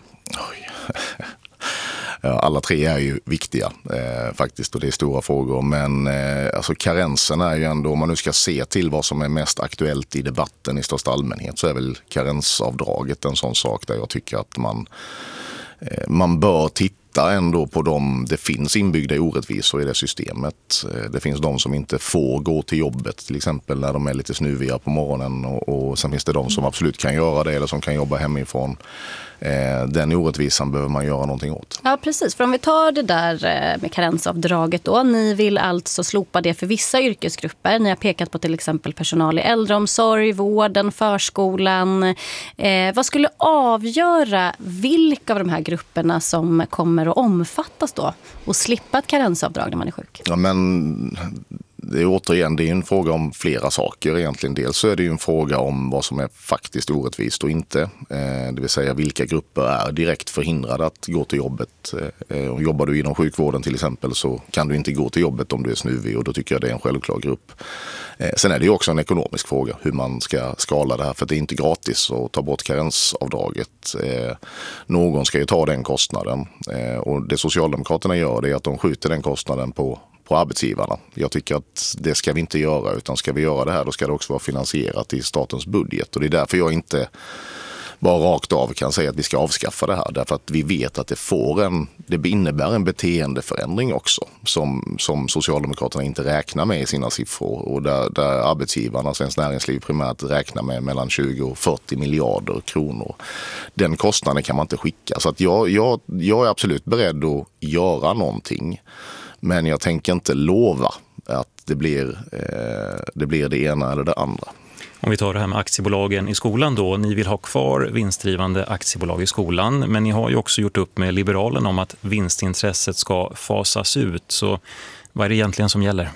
Alla 3 är ju viktiga faktiskt, och det är stora frågor. Men alltså karensen är ju ändå, om man nu ska se till vad som är mest aktuellt i debatten i största allmänhet, så är väl karensavdraget en sån sak där jag tycker att man bör titta ändå på det finns inbyggda orättvisor i det systemet. Det finns de som inte får gå till jobbet till exempel när de är lite snuviga på morgonen, och sen finns det de som absolut kan göra det eller som kan jobba hemifrån. Den orättvisan behöver man göra någonting åt. Ja, precis. För om vi tar det där med karensavdraget då. Ni vill alltså slopa det för vissa yrkesgrupper. Ni har pekat på till exempel personal i äldreomsorg, vården, förskolan. Vad skulle avgöra vilka av de här grupperna som kommer att omfattas då och slippa ett karensavdrag när man är sjuk? Ja, men det är en fråga om flera saker egentligen. Dels så är det ju en fråga om vad som är faktiskt orättvist och inte. Det vill säga vilka grupper är direkt förhindrade att gå till jobbet. Jobbar du inom sjukvården till exempel så kan du inte gå till jobbet om du är snuvig, och då tycker jag det är en självklar grupp. Sen är det ju också en ekonomisk fråga hur man ska skala det här, för det är inte gratis att ta bort karensavdraget. Någon ska ju ta den kostnaden, och det Socialdemokraterna gör det är att de skjuter den kostnaden på arbetsgivarna. Jag tycker att det ska vi inte göra, utan ska vi göra det här då ska det också vara finansierat i statens budget, och det är därför jag inte bara rakt av kan säga att vi ska avskaffa det här, därför att vi vet att det innebär en beteendeförändring också som Socialdemokraterna inte räknar med i sina siffror, och där arbetsgivarna, Svenskt Näringsliv primärt, räknar med mellan 20 och 40 miljarder kronor. Den kostnaden kan man inte skicka, så att jag är absolut beredd att göra någonting, men jag tänker inte lova att det blir det ena eller det andra. Om vi tar det här med aktiebolagen i skolan då. Ni vill ha kvar vinstdrivande aktiebolag i skolan, men ni har ju också gjort upp med Liberalerna om att vinstintresset ska fasas ut. Så vad är det egentligen som gäller?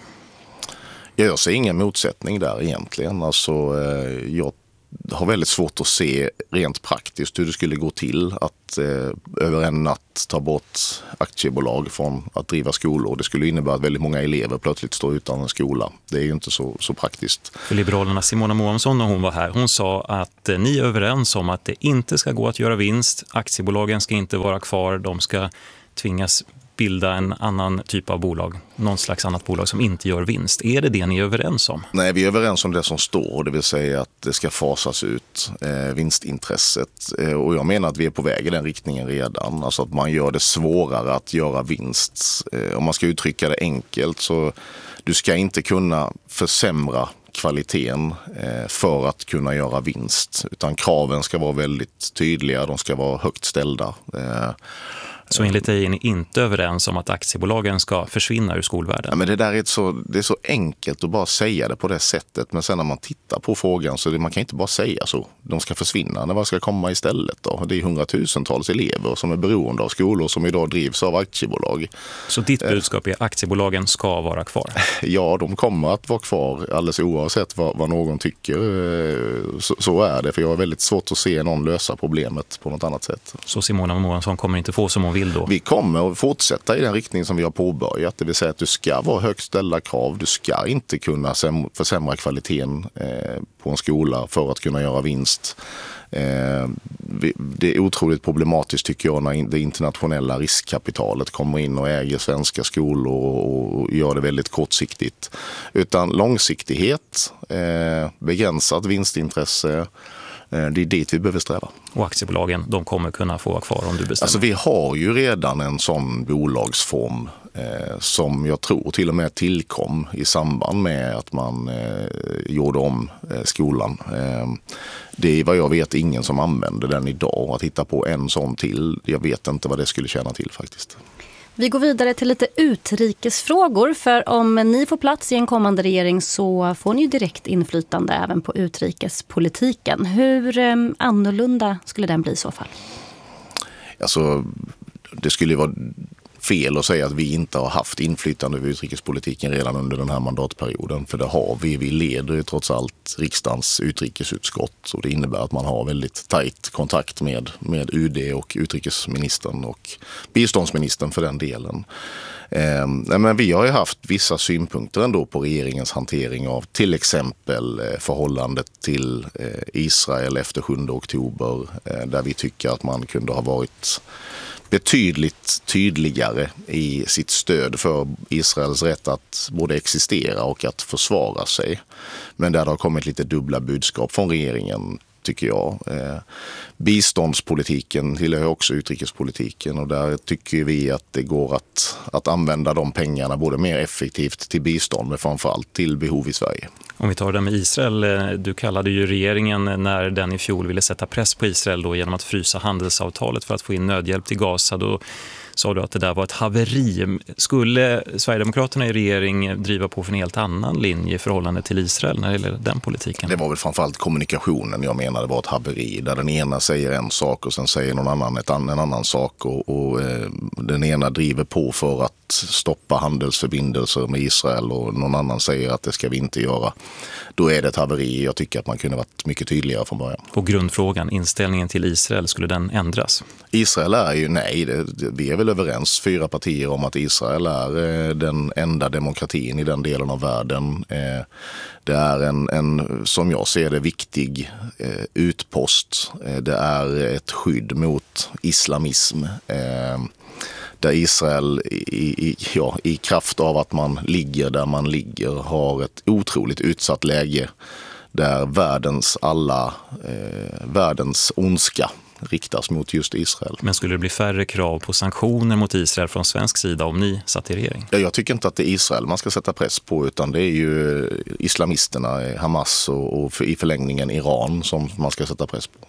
Jag ser ingen motsättning där egentligen. Alltså, jag har väldigt svårt att se rent praktiskt hur det skulle gå till att över en natt ta bort aktiebolag från att driva skolor. Det skulle innebära att väldigt många elever plötsligt står utan en skola. Det är ju inte så praktiskt. För Liberalerna Simona Moamsson, när hon var här, hon sa att ni är överens om att det inte ska gå att göra vinst. Aktiebolagen ska inte vara kvar, de ska tvingas bilda en annan typ av bolag, någon slags annat bolag som inte gör vinst. Är det ni är överens om? Nej, vi är överens om det som står, det vill säga att det ska fasas ut vinstintresset. Och jag menar att vi är på väg i den riktningen redan. Alltså att man gör det svårare att göra vinst. Om man ska uttrycka det enkelt, så du ska inte kunna försämra kvaliteten för att kunna göra vinst, utan kraven ska vara väldigt tydliga, de ska vara högt ställda. Så enligt dig är ni inte överens om att aktiebolagen ska försvinna ur skolvärlden? Ja, men det är så enkelt att bara säga det på det sättet. Men sen när man tittar på frågan så man kan inte bara säga så. De ska försvinna. Vad ska komma istället då? Det är hundratusentals elever som är beroende av skolor som idag drivs av aktiebolag. Så ditt budskap är att aktiebolagen ska vara kvar? Ja, de kommer att vara kvar alldeles oavsett vad någon tycker. Så är det. För jag har väldigt svårt att se någon lösa problemet på något annat sätt. Så Simona Moamsson kommer inte få som hon vill då? Vi kommer att fortsätta i den riktning som vi har påbörjat. Det vill säga att du ska vara högt ställda krav. Du ska inte kunna försämra kvaliteten på en skola för att kunna göra vinst. Det är otroligt problematiskt tycker jag när det internationella riskkapitalet kommer in och äger svenska skolor och gör det väldigt kortsiktigt. Utan långsiktighet, begränsat vinstintresse, det är dit vi behöver sträva. Och aktiebolagen, de kommer kunna få vara kvar om du bestämmer? Alltså vi har ju redan en sån bolagsform som jag tror till och med tillkom i samband med att man gjorde om skolan. Det är vad jag vet ingen som använder den idag. Att hitta på en sån till, jag vet inte vad det skulle tjäna till faktiskt. Vi går vidare till lite utrikesfrågor, för om ni får plats i en kommande regering så får ni ju direkt inflytande även på utrikespolitiken. Hur annorlunda skulle den bli i så fall? Alltså, det skulle vara fel att säga att vi inte har haft inflytande över utrikespolitiken redan under den här mandatperioden. För det har vi. Vi leder trots allt riksdagens utrikesutskott. Och det innebär att man har väldigt tajt kontakt med UD och utrikesministern och biståndsministern för den delen. Men vi har ju haft vissa synpunkter ändå på regeringens hantering av till exempel förhållandet till Israel efter 7 oktober. Där vi tycker att man kunde ha varit betydligt tydligare i sitt stöd för Israels rätt att både existera och att försvara sig. Men där det har kommit lite dubbla budskap från regeringen tycker jag. Biståndspolitiken tillhör också utrikespolitiken och där tycker vi att det går att använda de pengarna både mer effektivt till bistånd men framförallt till behov i Sverige. Om vi tar det med Israel, du kallade ju regeringen när den i fjol ville sätta press på Israel då genom att frysa handelsavtalet för att få in nödhjälp till Gaza. Då sa du att det där var ett haveri. Skulle Sverigedemokraterna i regering driva på för en helt annan linje i förhållande till Israel när det gäller den politiken? Det var väl framförallt kommunikationen jag menade var ett haveri. Där den ena säger en sak och sen säger någon annan en annan sak. Och den ena driver på för att stoppa handelsförbindelser med Israel och någon annan säger att det ska vi inte göra. Då är det ett haveri. Jag tycker att man kunde varit mycket tydligare från början. På grundfrågan, inställningen till Israel, skulle den ändras? Israel är ju, vi är väl överens 4 partier om att Israel är den enda demokratin i den delen av världen. Det är en som jag ser det, viktig utpost. Det är ett skydd mot islamism. Där Israel i kraft av att man ligger där man ligger har ett otroligt utsatt läge där världens ondska riktas mot just Israel. Men skulle det bli färre krav på sanktioner mot Israel från svensk sida om ni satt i regering? Ja, jag tycker inte att det är Israel man ska sätta press på, utan det är ju islamisterna, Hamas och i förlängningen Iran som man ska sätta press på.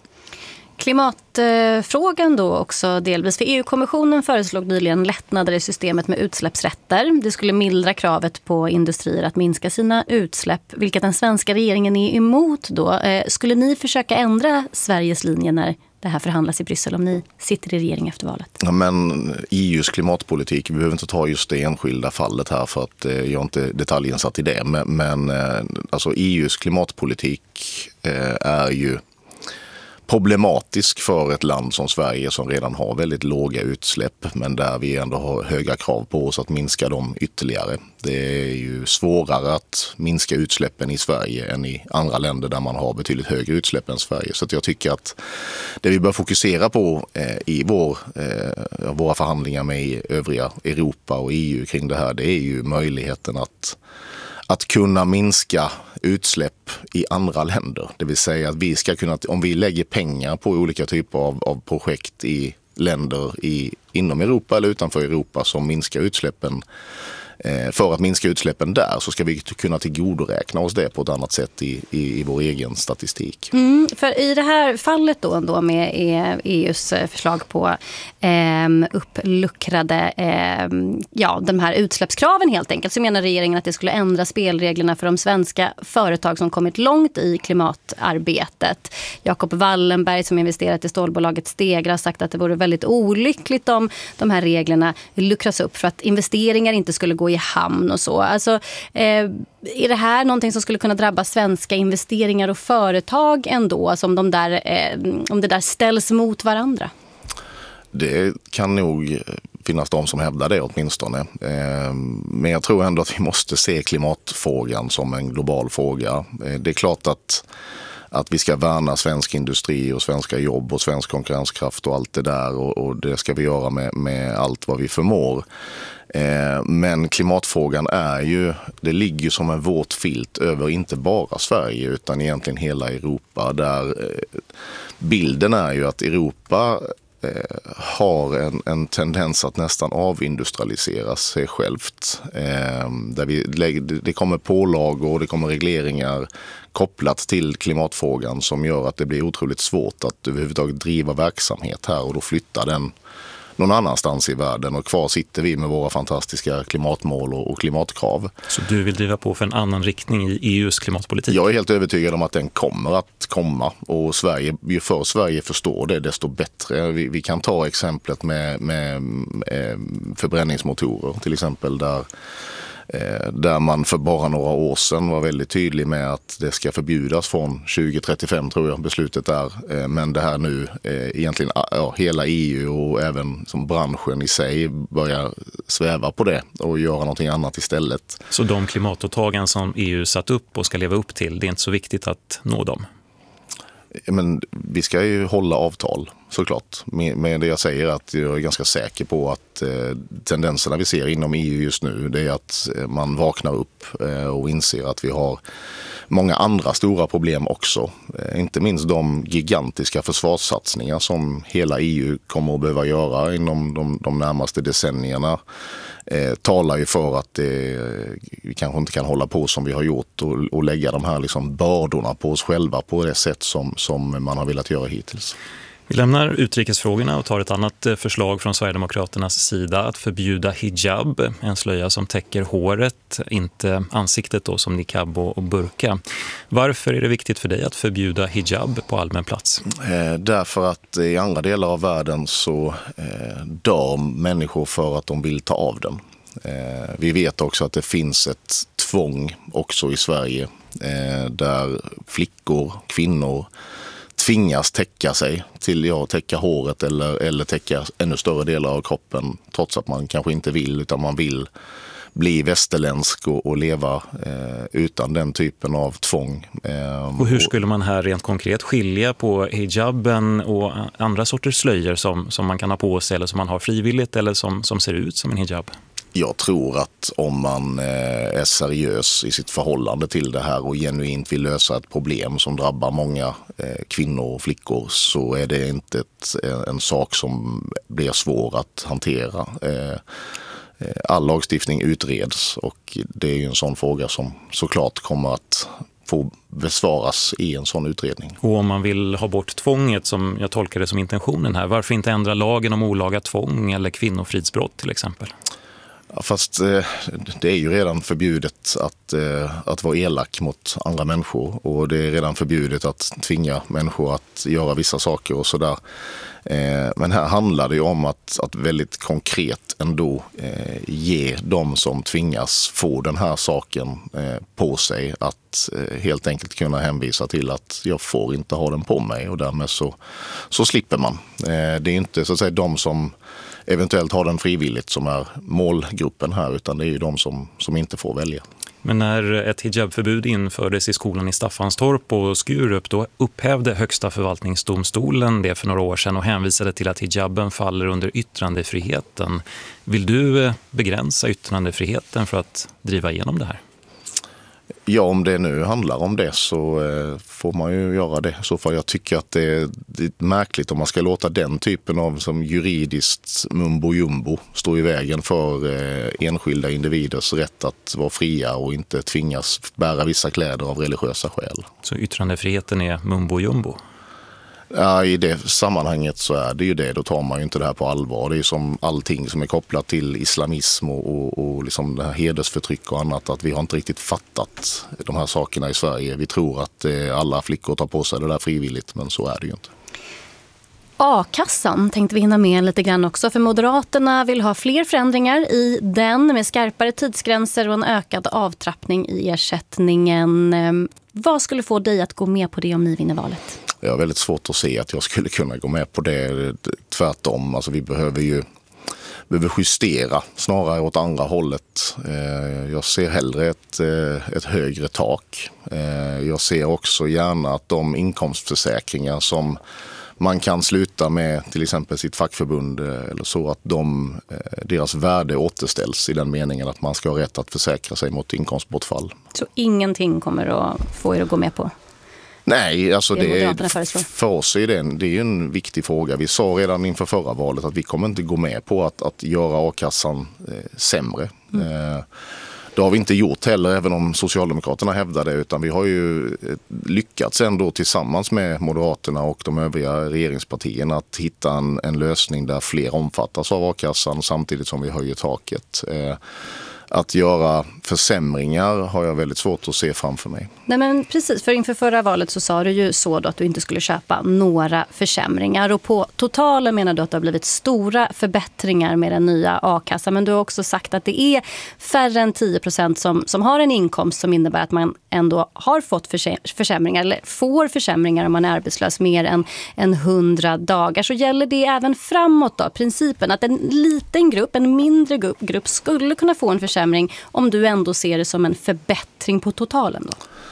Klimatfrågan då också delvis. För EU-kommissionen föreslog nyligen lättnader i systemet med utsläppsrätter. Det skulle mildra kravet på industrier att minska sina utsläpp, vilket den svenska regeringen är emot då. Skulle ni försöka ändra Sveriges linje när det här förhandlas i Bryssel om ni sitter i regering efter valet? Ja, men EUs klimatpolitik, vi behöver inte ta just det enskilda fallet här för att jag är inte detaljinsatt i det. Men alltså EUs klimatpolitik är ju problematisk för ett land som Sverige som redan har väldigt låga utsläpp, men där vi ändå har höga krav på oss att minska dem ytterligare. Det är ju svårare att minska utsläppen i Sverige än i andra länder där man har betydligt högre utsläpp än Sverige. Så att jag tycker att det vi bör fokusera på i våra förhandlingar med övriga Europa och EU kring det här, det är ju möjligheten att kunna minska utsläpp i andra länder. Det vill säga att vi ska kunna, om vi lägger pengar på olika typer av projekt i länder inom Europa eller utanför Europa som minskar utsläppen, för att minska utsläppen där, så ska vi kunna tillgodoräkna oss det på ett annat sätt i vår egen statistik. För i det här fallet då ändå med EUs förslag på uppluckrade de här utsläppskraven helt enkelt, så menar regeringen att det skulle ändra spelreglerna för de svenska företag som kommit långt i klimatarbetet. Jakob Wallenberg som investerat i stålbolaget Stegra har sagt att det vore väldigt olyckligt om de här reglerna luckras upp för att investeringar inte skulle gå i hamn och så. Alltså, är det här någonting som skulle kunna drabba svenska investeringar och företag ändå, alltså om det där ställs mot varandra? Det kan nog finnas de som hävdar det åtminstone. Men jag tror ändå att vi måste se klimatfrågan som en global fråga. Det är klart att vi ska värna svensk industri och svenska jobb och svensk konkurrenskraft och allt det där, och det ska vi göra med allt vad vi förmår. Men klimatfrågan det ligger som en våt filt över inte bara Sverige utan egentligen hela Europa, där bilden är ju att Europa har en tendens att nästan avindustrialisera sig självt. Det kommer pålagor och det kommer regleringar kopplat till klimatfrågan som gör att det blir otroligt svårt att överhuvudtaget driva verksamhet här, och då flyttar den någon annanstans i världen och kvar sitter vi med våra fantastiska klimatmål och klimatkrav. Så du vill driva på för en annan riktning i EUs klimatpolitik? Jag är helt övertygad om att den kommer att komma, och ju förr Sverige förstår det desto bättre. Vi kan ta exemplet med förbränningsmotorer till exempel, där man för bara några år sedan var väldigt tydlig med att det ska förbjudas från 2035 tror jag beslutet är. Men det här nu egentligen hela EU och även som branschen i sig börjar sväva på det och göra någonting annat istället. Så de klimatåtaganden som EU satt upp och ska leva upp till, det är inte så viktigt att nå dem? Men vi ska ju hålla avtal såklart. Men det jag säger är att jag är ganska säker på att tendenserna vi ser inom EU just nu, det är att man vaknar upp och inser att vi har många andra stora problem också. Inte minst de gigantiska försvarssatsningar som hela EU kommer att behöva göra inom de närmaste decennierna talar ju för att vi kanske inte kan hålla på som vi har gjort och lägga de här liksom bördorna på oss själva på det sätt som man har velat göra hittills. Vi lämnar utrikesfrågorna och tar ett annat förslag från Sverigedemokraternas sida, att förbjuda hijab, en slöja som täcker håret, inte ansiktet då, som niqab och burka. Varför är det viktigt för dig att förbjuda hijab på allmän plats? Därför att i andra delar av världen så dör människor för att de vill ta av den. Vi vet också att det finns ett tvång också i Sverige där flickor, kvinnor tvingas täcka sig täcka håret eller täcka ännu större delar av kroppen, trots att man kanske inte vill, utan man vill bli västerländsk och leva utan den typen av tvång. Och hur skulle man här rent konkret skilja på hijaben och andra sorters slöjor som man kan ha på sig eller som man har frivilligt eller som ser ut som en hijab? Jag tror att om man är seriös i sitt förhållande till det här och genuint vill lösa ett problem som drabbar många kvinnor och flickor, så är det inte en sak som blir svår att hantera. All lagstiftning utreds och det är ju en sån fråga som såklart kommer att få besvaras i en sån utredning. Och om man vill ha bort tvånget, som jag tolkar det som intentionen här, varför inte ändra lagen om olaga tvång eller kvinnofridsbrott till exempel? Ja, fast det är ju redan förbjudet att vara elak mot andra människor, och det är redan förbjudet att tvinga människor att göra vissa saker och sådär. Men här handlar det ju om att väldigt konkret ändå ge de som tvingas få den här saken på sig att helt enkelt kunna hänvisa till att jag får inte ha den på mig, och därmed så slipper man. Det är inte så att säga de som eventuellt har den frivilligt som är målgruppen här, utan det är ju de som inte får välja. Men när ett hijabförbud infördes i skolan i Staffanstorp och Skurup, då upphävde Högsta förvaltningsdomstolen det för några år sedan och hänvisade till att hijaben faller under yttrandefriheten. Vill du begränsa yttrandefriheten för att driva igenom det här? Ja, om det nu handlar om det så får man ju göra det. Så för jag tycker att det är märkligt om man ska låta den typen av som juridiskt mumbo jumbo stå i vägen för enskilda individers rätt att vara fria och inte tvingas bära vissa kläder av religiösa skäl. Så yttrandefriheten är mumbo jumbo? Ja, i det sammanhanget så är det ju det. Då tar man ju inte det här på allvar. Det är ju som allting som är kopplat till islamism och liksom det här hedersförtryck och annat, att vi har inte riktigt fattat de här sakerna i Sverige. Vi tror att alla flickor tar på sig det där frivilligt, men så är det ju inte. A-kassan tänkte vi hinna med lite grann också, för Moderaterna vill ha fler förändringar i den med skarpare tidsgränser och en ökad avtrappning i ersättningen. Vad skulle få dig att gå med på det om ni vinner valet? Jag har väldigt svårt att se att jag skulle kunna gå med på det. Tvärtom, alltså vi behöver justera snarare åt andra hållet. Jag ser hellre ett högre tak. Jag ser också gärna att de inkomstförsäkringar som man kan sluta med till exempel sitt fackförbund eller så, att deras värde återställs i den meningen att man ska ha rätt att försäkra sig mot inkomstbortfall. Så ingenting kommer att få er att gå med på? Nej, alltså för oss är det är en viktig fråga. Vi sa redan inför förra valet att vi kommer inte gå med på att göra a-kassan sämre. Det har vi inte gjort heller, även om Socialdemokraterna hävdar det, utan vi har ju lyckats ändå tillsammans med Moderaterna och de övriga regeringspartierna att hitta en lösning där fler omfattas av a-kassan samtidigt som vi höjer taket. Att göra försämringar har jag väldigt svårt att se framför mig. Nej, men precis, för inför förra valet så sa du ju så då att du inte skulle köpa några försämringar, och på totalen menar du att det har blivit stora förbättringar med den nya a-kassan, men du har också sagt att det är färre än 10% som har en inkomst som innebär att man ändå har fått försämringar eller får försämringar om man är arbetslös mer än 100 dagar. Så gäller det även framåt då, principen att en liten grupp, en mindre grupp skulle kunna få en försämring om du ändå ser det som en förbättring på totalen då?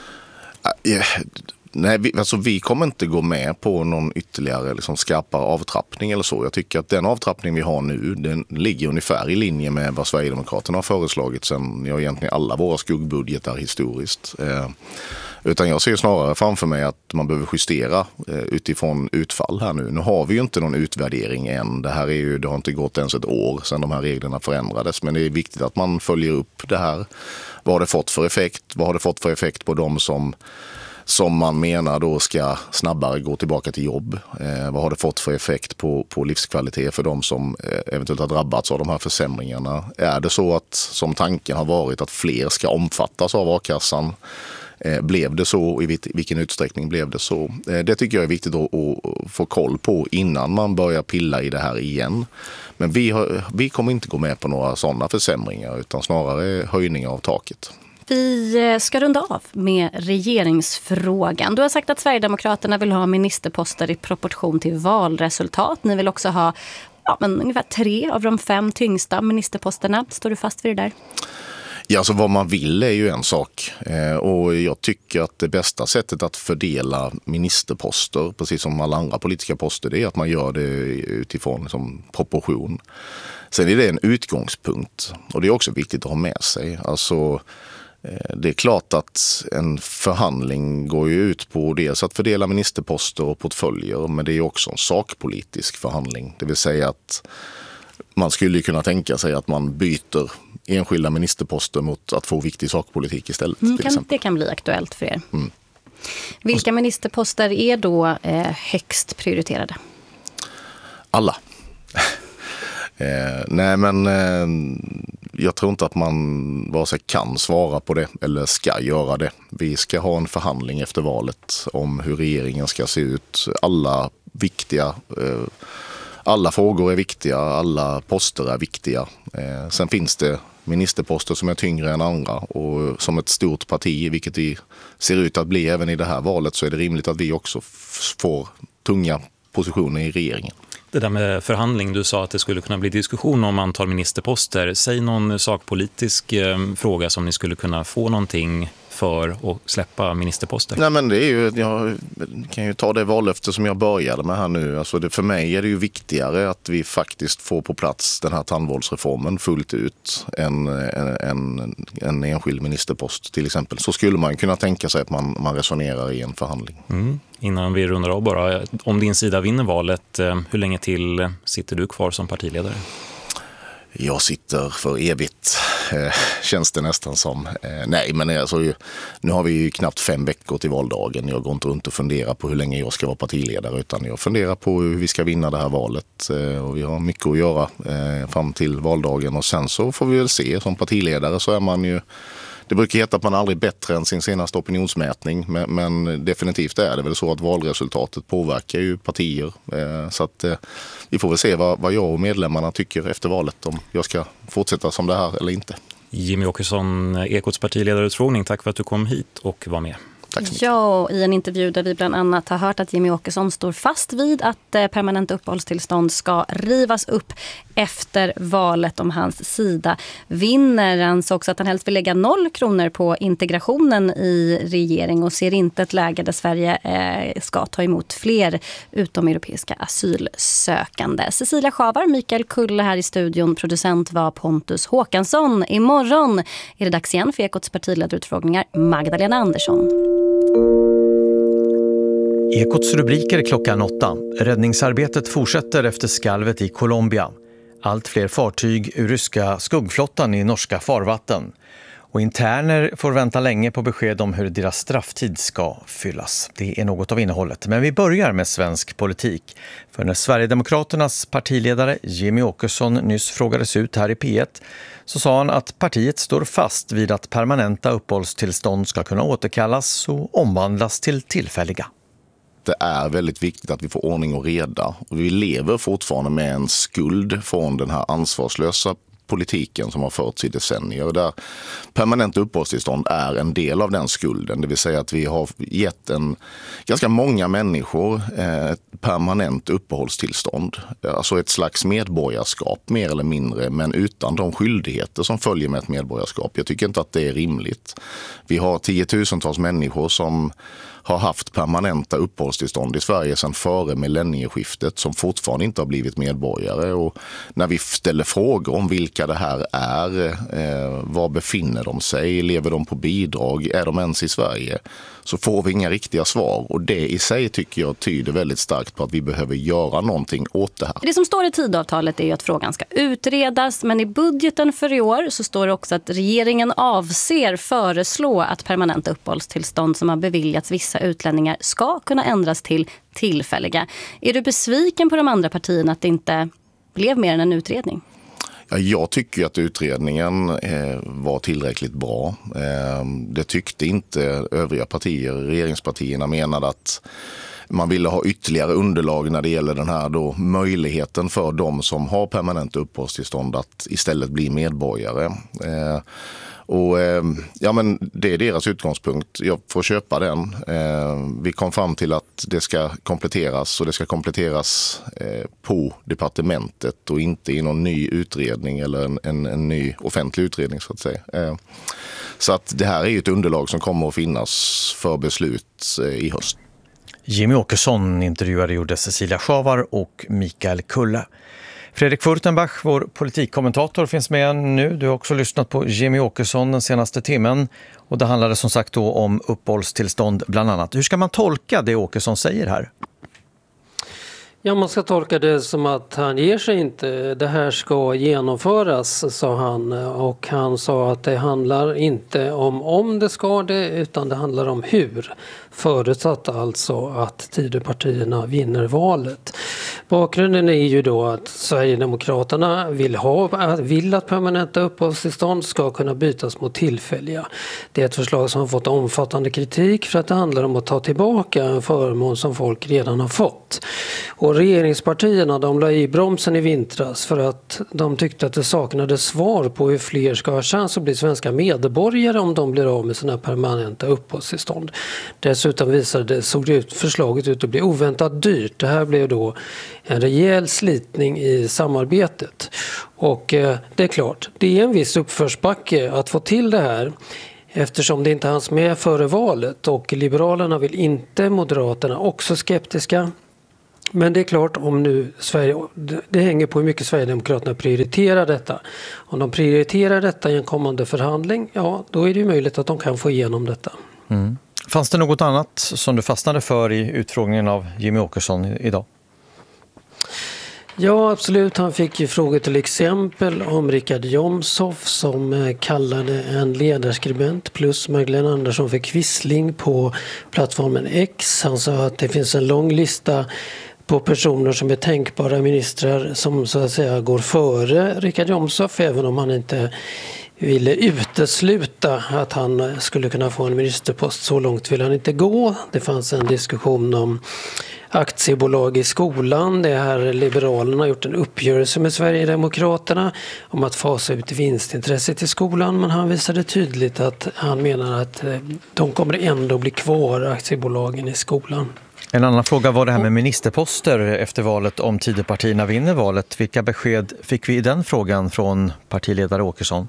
Nej, vi kommer inte gå med på någon ytterligare skarpare avtrappning eller så. Jag tycker att den avtrappning vi har nu, den ligger ungefär i linje med vad Sverigedemokraterna har föreslagit sen egentligen alla våra skuggbudgetar historiskt. Utan jag ser snarare framför mig att man behöver justera utifrån utfall här nu. Nu har vi ju inte någon utvärdering än. Det har inte gått ens ett år sedan de här reglerna förändrades. Men det är viktigt att man följer upp det här. Vad har det fått för effekt? Vad har det fått för effekt på de som man menar då ska snabbare gå tillbaka till jobb? Vad har det fått för effekt på livskvalitet för de som eventuellt har drabbats av de här försämringarna? Är det så att, som tanken har varit, att fler ska omfattas av a-kassan? Blev det så? I vilken utsträckning blev det så? Det tycker jag är viktigt att få koll på innan man börjar pilla i det här igen. Men vi kommer inte gå med på några sådana försämringar, utan snarare höjningar av taket. Vi ska runda av med regeringsfrågan. Du har sagt att Sverigedemokraterna vill ha ministerposter i proportion till valresultat. Ni vill också ha ungefär 3 av de 5 tyngsta ministerposterna. Står du fast vid det där? Ja, alltså vad man vill är ju en sak, och jag tycker att det bästa sättet att fördela ministerposter, precis som alla andra politiska poster, det är att man gör det utifrån proportion. Sen är det en utgångspunkt och det är också viktigt att ha med sig. Alltså, det är klart att en förhandling går ju ut på dels att fördela ministerposter och portföljer, men det är också en sakpolitisk förhandling. Det vill säga att man skulle kunna tänka sig att man byter enskilda ministerposter mot att få viktig sakpolitik istället. Det kan bli aktuellt för er. Vilka ministerposter är då högst prioriterade? Alla. Nej, men jag tror inte att man vare sig kan svara på det eller ska göra det. Vi ska ha en förhandling efter valet om hur regeringen ska se ut. Alla frågor är viktiga, alla poster är viktiga. Sen finns det ministerposter som är tyngre än andra och som ett stort parti, vilket vi ser ut att bli även i det här valet, så är det rimligt att vi också får tunga positioner i regeringen. Det där med förhandling, du sa att det skulle kunna bli diskussion om antal ministerposter. Säg någon sakpolitisk fråga som ni skulle kunna få någonting för att släppa ministerposter. Nej, men det är ju, jag kan ju ta det vallöfte som jag började med här nu. Alltså för mig är det ju viktigare att vi faktiskt får på plats den här tandvårdsreformen fullt ut än en enskild ministerpost till exempel. Så skulle man kunna tänka sig att man resonerar i en förhandling. Innan vi rundar av bara, om din sida vinner valet, hur länge till sitter du kvar som partiledare? Jag sitter för evigt, känns det nästan som. Nej, men alltså, nu har vi ju knappt 5 veckor till valdagen. Jag går inte runt och funderar på hur länge jag ska vara partiledare, utan jag funderar på hur vi ska vinna det här valet. Och vi har mycket att göra fram till valdagen, och sen så får vi väl se. Som partiledare så är man ju... Det brukar heta att man aldrig är bättre än sin senaste opinionsmätning, men definitivt är det väl så att valresultatet påverkar ju partier. Så att vi får väl se vad jag och medlemmarna tycker efter valet, om jag ska fortsätta som det här eller inte. Jimmy Åkesson, Ekots partiledarutfrågning, tack för att du kom hit och var med. Ja, i en intervju där vi bland annat har hört att Jimmy Åkesson står fast vid att permanent uppehållstillstånd ska rivas upp efter valet om hans sida vinner. Han sa också att han helst vill lägga 0 kronor på integrationen i regering och ser inte ett läge där Sverige ska ta emot fler utomeuropeiska asylsökande. Cecilia Schavar, Mikael Kulle här i studion, producent var Pontus Håkansson. Imorgon är det dags igen för Ekots partiledarutfrågningar. Magdalena Andersson. Ekots rubriker klockan 8. Räddningsarbetet fortsätter efter skalvet i Colombia. Allt fler fartyg ur ryska skuggflottan i norska farvatten. Och interner får vänta länge på besked om hur deras strafftid ska fyllas. Det är något av innehållet. Men vi börjar med svensk politik. För när Sverigedemokraternas partiledare Jimmy Åkesson nyss frågades ut här i P1 så sa han att partiet står fast vid att permanenta uppehållstillstånd ska kunna återkallas och omvandlas till tillfälliga. Det är väldigt viktigt att vi får ordning och reda. Och vi lever fortfarande med en skuld från den här ansvarslösa politiken som har förts i decennier. Där permanent uppehållstillstånd är en del av den skulden. Det vill säga att vi har gett ganska många människor ett permanent uppehållstillstånd. Alltså ett slags medborgarskap mer eller mindre, men utan de skyldigheter som följer med ett medborgarskap. Jag tycker inte att det är rimligt. Vi har 10-tusentals människor som har haft permanenta uppehållstillstånd i Sverige sedan före millennieskiftet som fortfarande inte har blivit medborgare. Och när vi ställer frågor om vilka det här är, var befinner de sig, lever de på bidrag, är de ens i Sverige, så får vi inga riktiga svar. Och det i sig tycker jag tyder väldigt starkt på att vi behöver göra någonting åt det här. Det som står i tidavtalet är ju att frågan ska utredas, men i budgeten för i år så står det också att regeringen avser föreslå att permanenta uppehållstillstånd som har beviljats vissa utlänningar ska kunna ändras till tillfälliga. Är du besviken på de andra partierna att det inte blev mer än en utredning? Ja, jag tycker att utredningen var tillräckligt bra. Det tyckte inte övriga partier. Regeringspartierna menade att man ville ha ytterligare underlag när det gäller den här då möjligheten för de som har permanent uppehållstillstånd att istället bli medborgare. Och ja, men det är deras utgångspunkt. Jag får köpa den. Vi kom fram till att det ska kompletteras, och det ska kompletteras på departementet och inte i någon ny utredning eller en ny offentlig utredning så att säga. Så att det här är ju ett underlag som kommer att finnas för beslut i höst. Jimmy Åkesson intervjuade gjorde Cecilia Schavar och Mikael Kulle. Fredrik Furtenbach, vår politikkommentator, finns med nu. Du har också lyssnat på Jimmie Åkesson den senaste timmen. Och det handlade som sagt då om uppehållstillstånd bland annat. Hur ska man tolka det Åkesson säger här? Ja, man ska tolka det som att han ger sig inte. Det här ska genomföras, sa han. Och han sa att det handlar inte om det ska det, utan det handlar om hur. Förutsatt alltså att Tidöpartierna vinner valet. Bakgrunden är ju då att Sverigedemokraterna vill att permanenta uppehållstillstånd ska kunna bytas mot tillfälliga. Det är ett förslag som har fått omfattande kritik för att det handlar om att ta tillbaka en förmån som folk redan har fått. Och regeringspartierna, de la i bromsen i vintras för att de tyckte att det saknades svar på hur fler ska ha chans att bli svenska medborgare om de blir av med sina permanenta uppehållstillstånd. Dessutom såg förslaget ut att bli oväntat dyrt. Det här blev då en rejäl slitning i samarbetet. Och det är klart, det är en viss uppförsbacke att få till det här. Eftersom det inte hanns med före valet och Liberalerna vill inte, Moderaterna också skeptiska. Men det är klart, om nu det hänger på hur mycket Sverigedemokraterna prioriterar detta. Om de prioriterar detta i en kommande förhandling, ja, då är det ju möjligt att de kan få igenom detta. Mm. Fanns det något annat som du fastnade för i utfrågningen av Jimmie Åkesson idag? Ja, absolut. Han fick ju frågor till exempel om Richard Jomshof som kallade en ledarskribent plus Magdalena Andersson för kvissling på plattformen X. Han sa att det finns en lång lista på personer som är tänkbara ministrar som så att säga går före Richard Jomshof, även om han inte ville utesluta att han skulle kunna få en ministerpost. Så långt vill han inte gå. Det fanns en diskussion om aktiebolag i skolan. Det här Liberalerna har gjort en uppgörelse med Sverigedemokraterna om att fasa ut vinstintresset i skolan, men han visade tydligt att han menar att de kommer ändå bli kvar, aktiebolagen i skolan. En annan fråga var det här med ministerposter efter valet om Tidöpartierna vinner valet. Vilka besked fick vi i den frågan från partiledare Åkesson?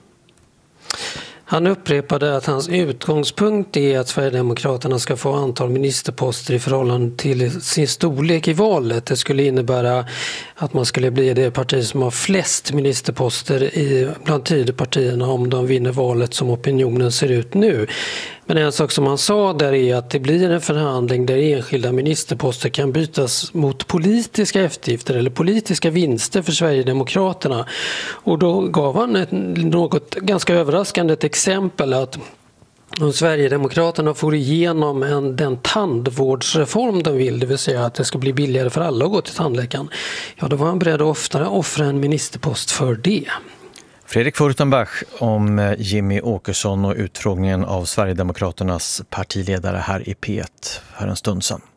Han upprepade att hans utgångspunkt är att Sverigedemokraterna ska få antal ministerposter i förhållande till sin storlek i valet. Det skulle innebära att man skulle bli det parti som har flest ministerposter bland Tidöpartierna om de vinner valet som opinionen ser ut nu. Men en sak som han sa där är att det blir en förhandling där enskilda ministerposter kan bytas mot politiska eftergifter eller politiska vinster för Sverigedemokraterna. Och då gav han något ganska överraskande ett exempel att om Sverigedemokraterna får igenom den tandvårdsreform de vill, det vill säga att det ska bli billigare för alla att gå till tandläkaren, ja då var han beredd att offra en ministerpost för det. Fredrik Furtenbach om Jimmie Åkesson och utfrågningen av Sverigedemokraternas partiledare här i P1 för en stund sedan.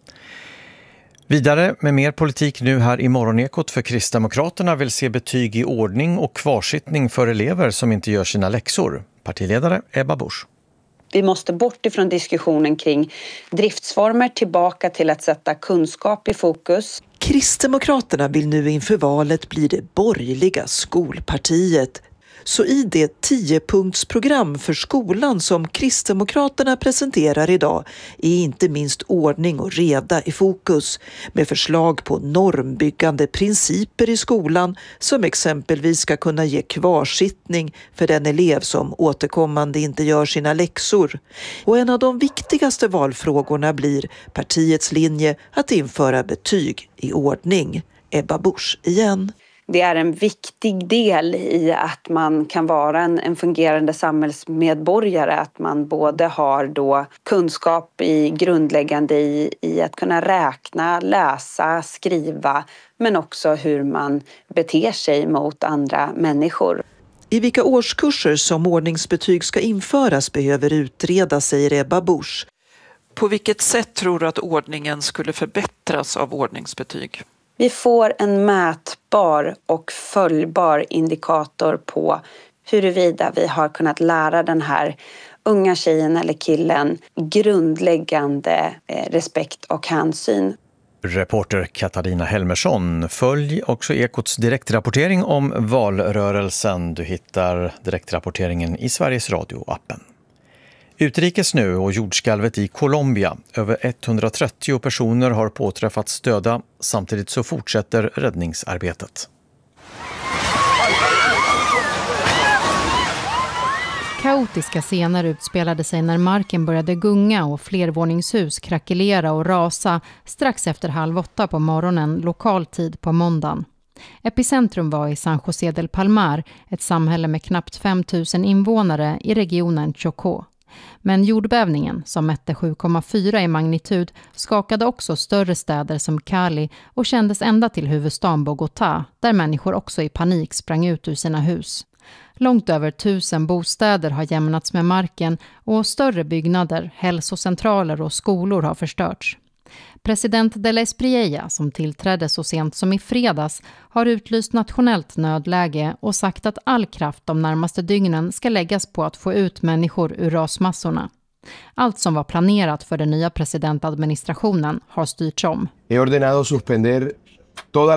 Vidare med mer politik nu här i Morgonekot, för Kristdemokraterna vill se betyg i ordning och kvarsittning för elever som inte gör sina läxor. Partiledare Ebba Busch. Vi måste bort ifrån diskussionen kring driftsformer tillbaka till att sätta kunskap i fokus. Kristdemokraterna vill nu inför valet bli det borgerliga skolpartiet. Så i det 10-punktsprogram för skolan som Kristdemokraterna presenterar idag är inte minst ordning och reda i fokus, med förslag på normbyggande principer i skolan som exempelvis ska kunna ge kvarsittning för den elev som återkommande inte gör sina läxor. Och en av de viktigaste valfrågorna blir partiets linje att införa betyg i ordning. Ebba Busch igen. Det är en viktig del i att man kan vara en fungerande samhällsmedborgare. Att man både har då kunskap i grundläggande i att kunna räkna, läsa, skriva, men också hur man beter sig mot andra människor. I vilka årskurser som ordningsbetyg ska införas behöver utredas, säger Ebba Busch. På vilket sätt tror du att ordningen skulle förbättras av ordningsbetyg? Vi får en mätbar och följbar indikator på huruvida vi har kunnat lära den här unga tjejen eller killen grundläggande respekt och hänsyn. Reporter Katarina Helmersson. Följ också Ekots direktrapportering om valrörelsen. Du hittar direktrapporteringen i Sveriges Radio-appen. Utrikes nu och jordskalvet i Colombia. Över 130 personer har påträffats döda. Samtidigt så fortsätter räddningsarbetet. Kaotiska scener utspelade sig när marken började gunga och flervåningshus krackelera och rasa strax efter 7:30 på morgonen lokal tid på måndagen. Epicentrum var i San José del Palmar, ett samhälle med knappt 5 000 invånare i regionen Chocó. Men jordbävningen, som mätte 7,4 i magnitud, skakade också större städer som Cali och kändes ända till huvudstaden Bogotá, där människor också i panik sprang ut ur sina hus. Långt över 1000 bostäder har jämnats med marken och större byggnader, hälsocentraler och skolor har förstörts. President de la Espriella, som tillträdde så sent som i fredags, har utlyst nationellt nödläge och sagt att all kraft de närmaste dygnen ska läggas på att få ut människor ur rasmassorna. Allt som var planerat för den nya presidentadministrationen har styrts om. He ordenado suspender toda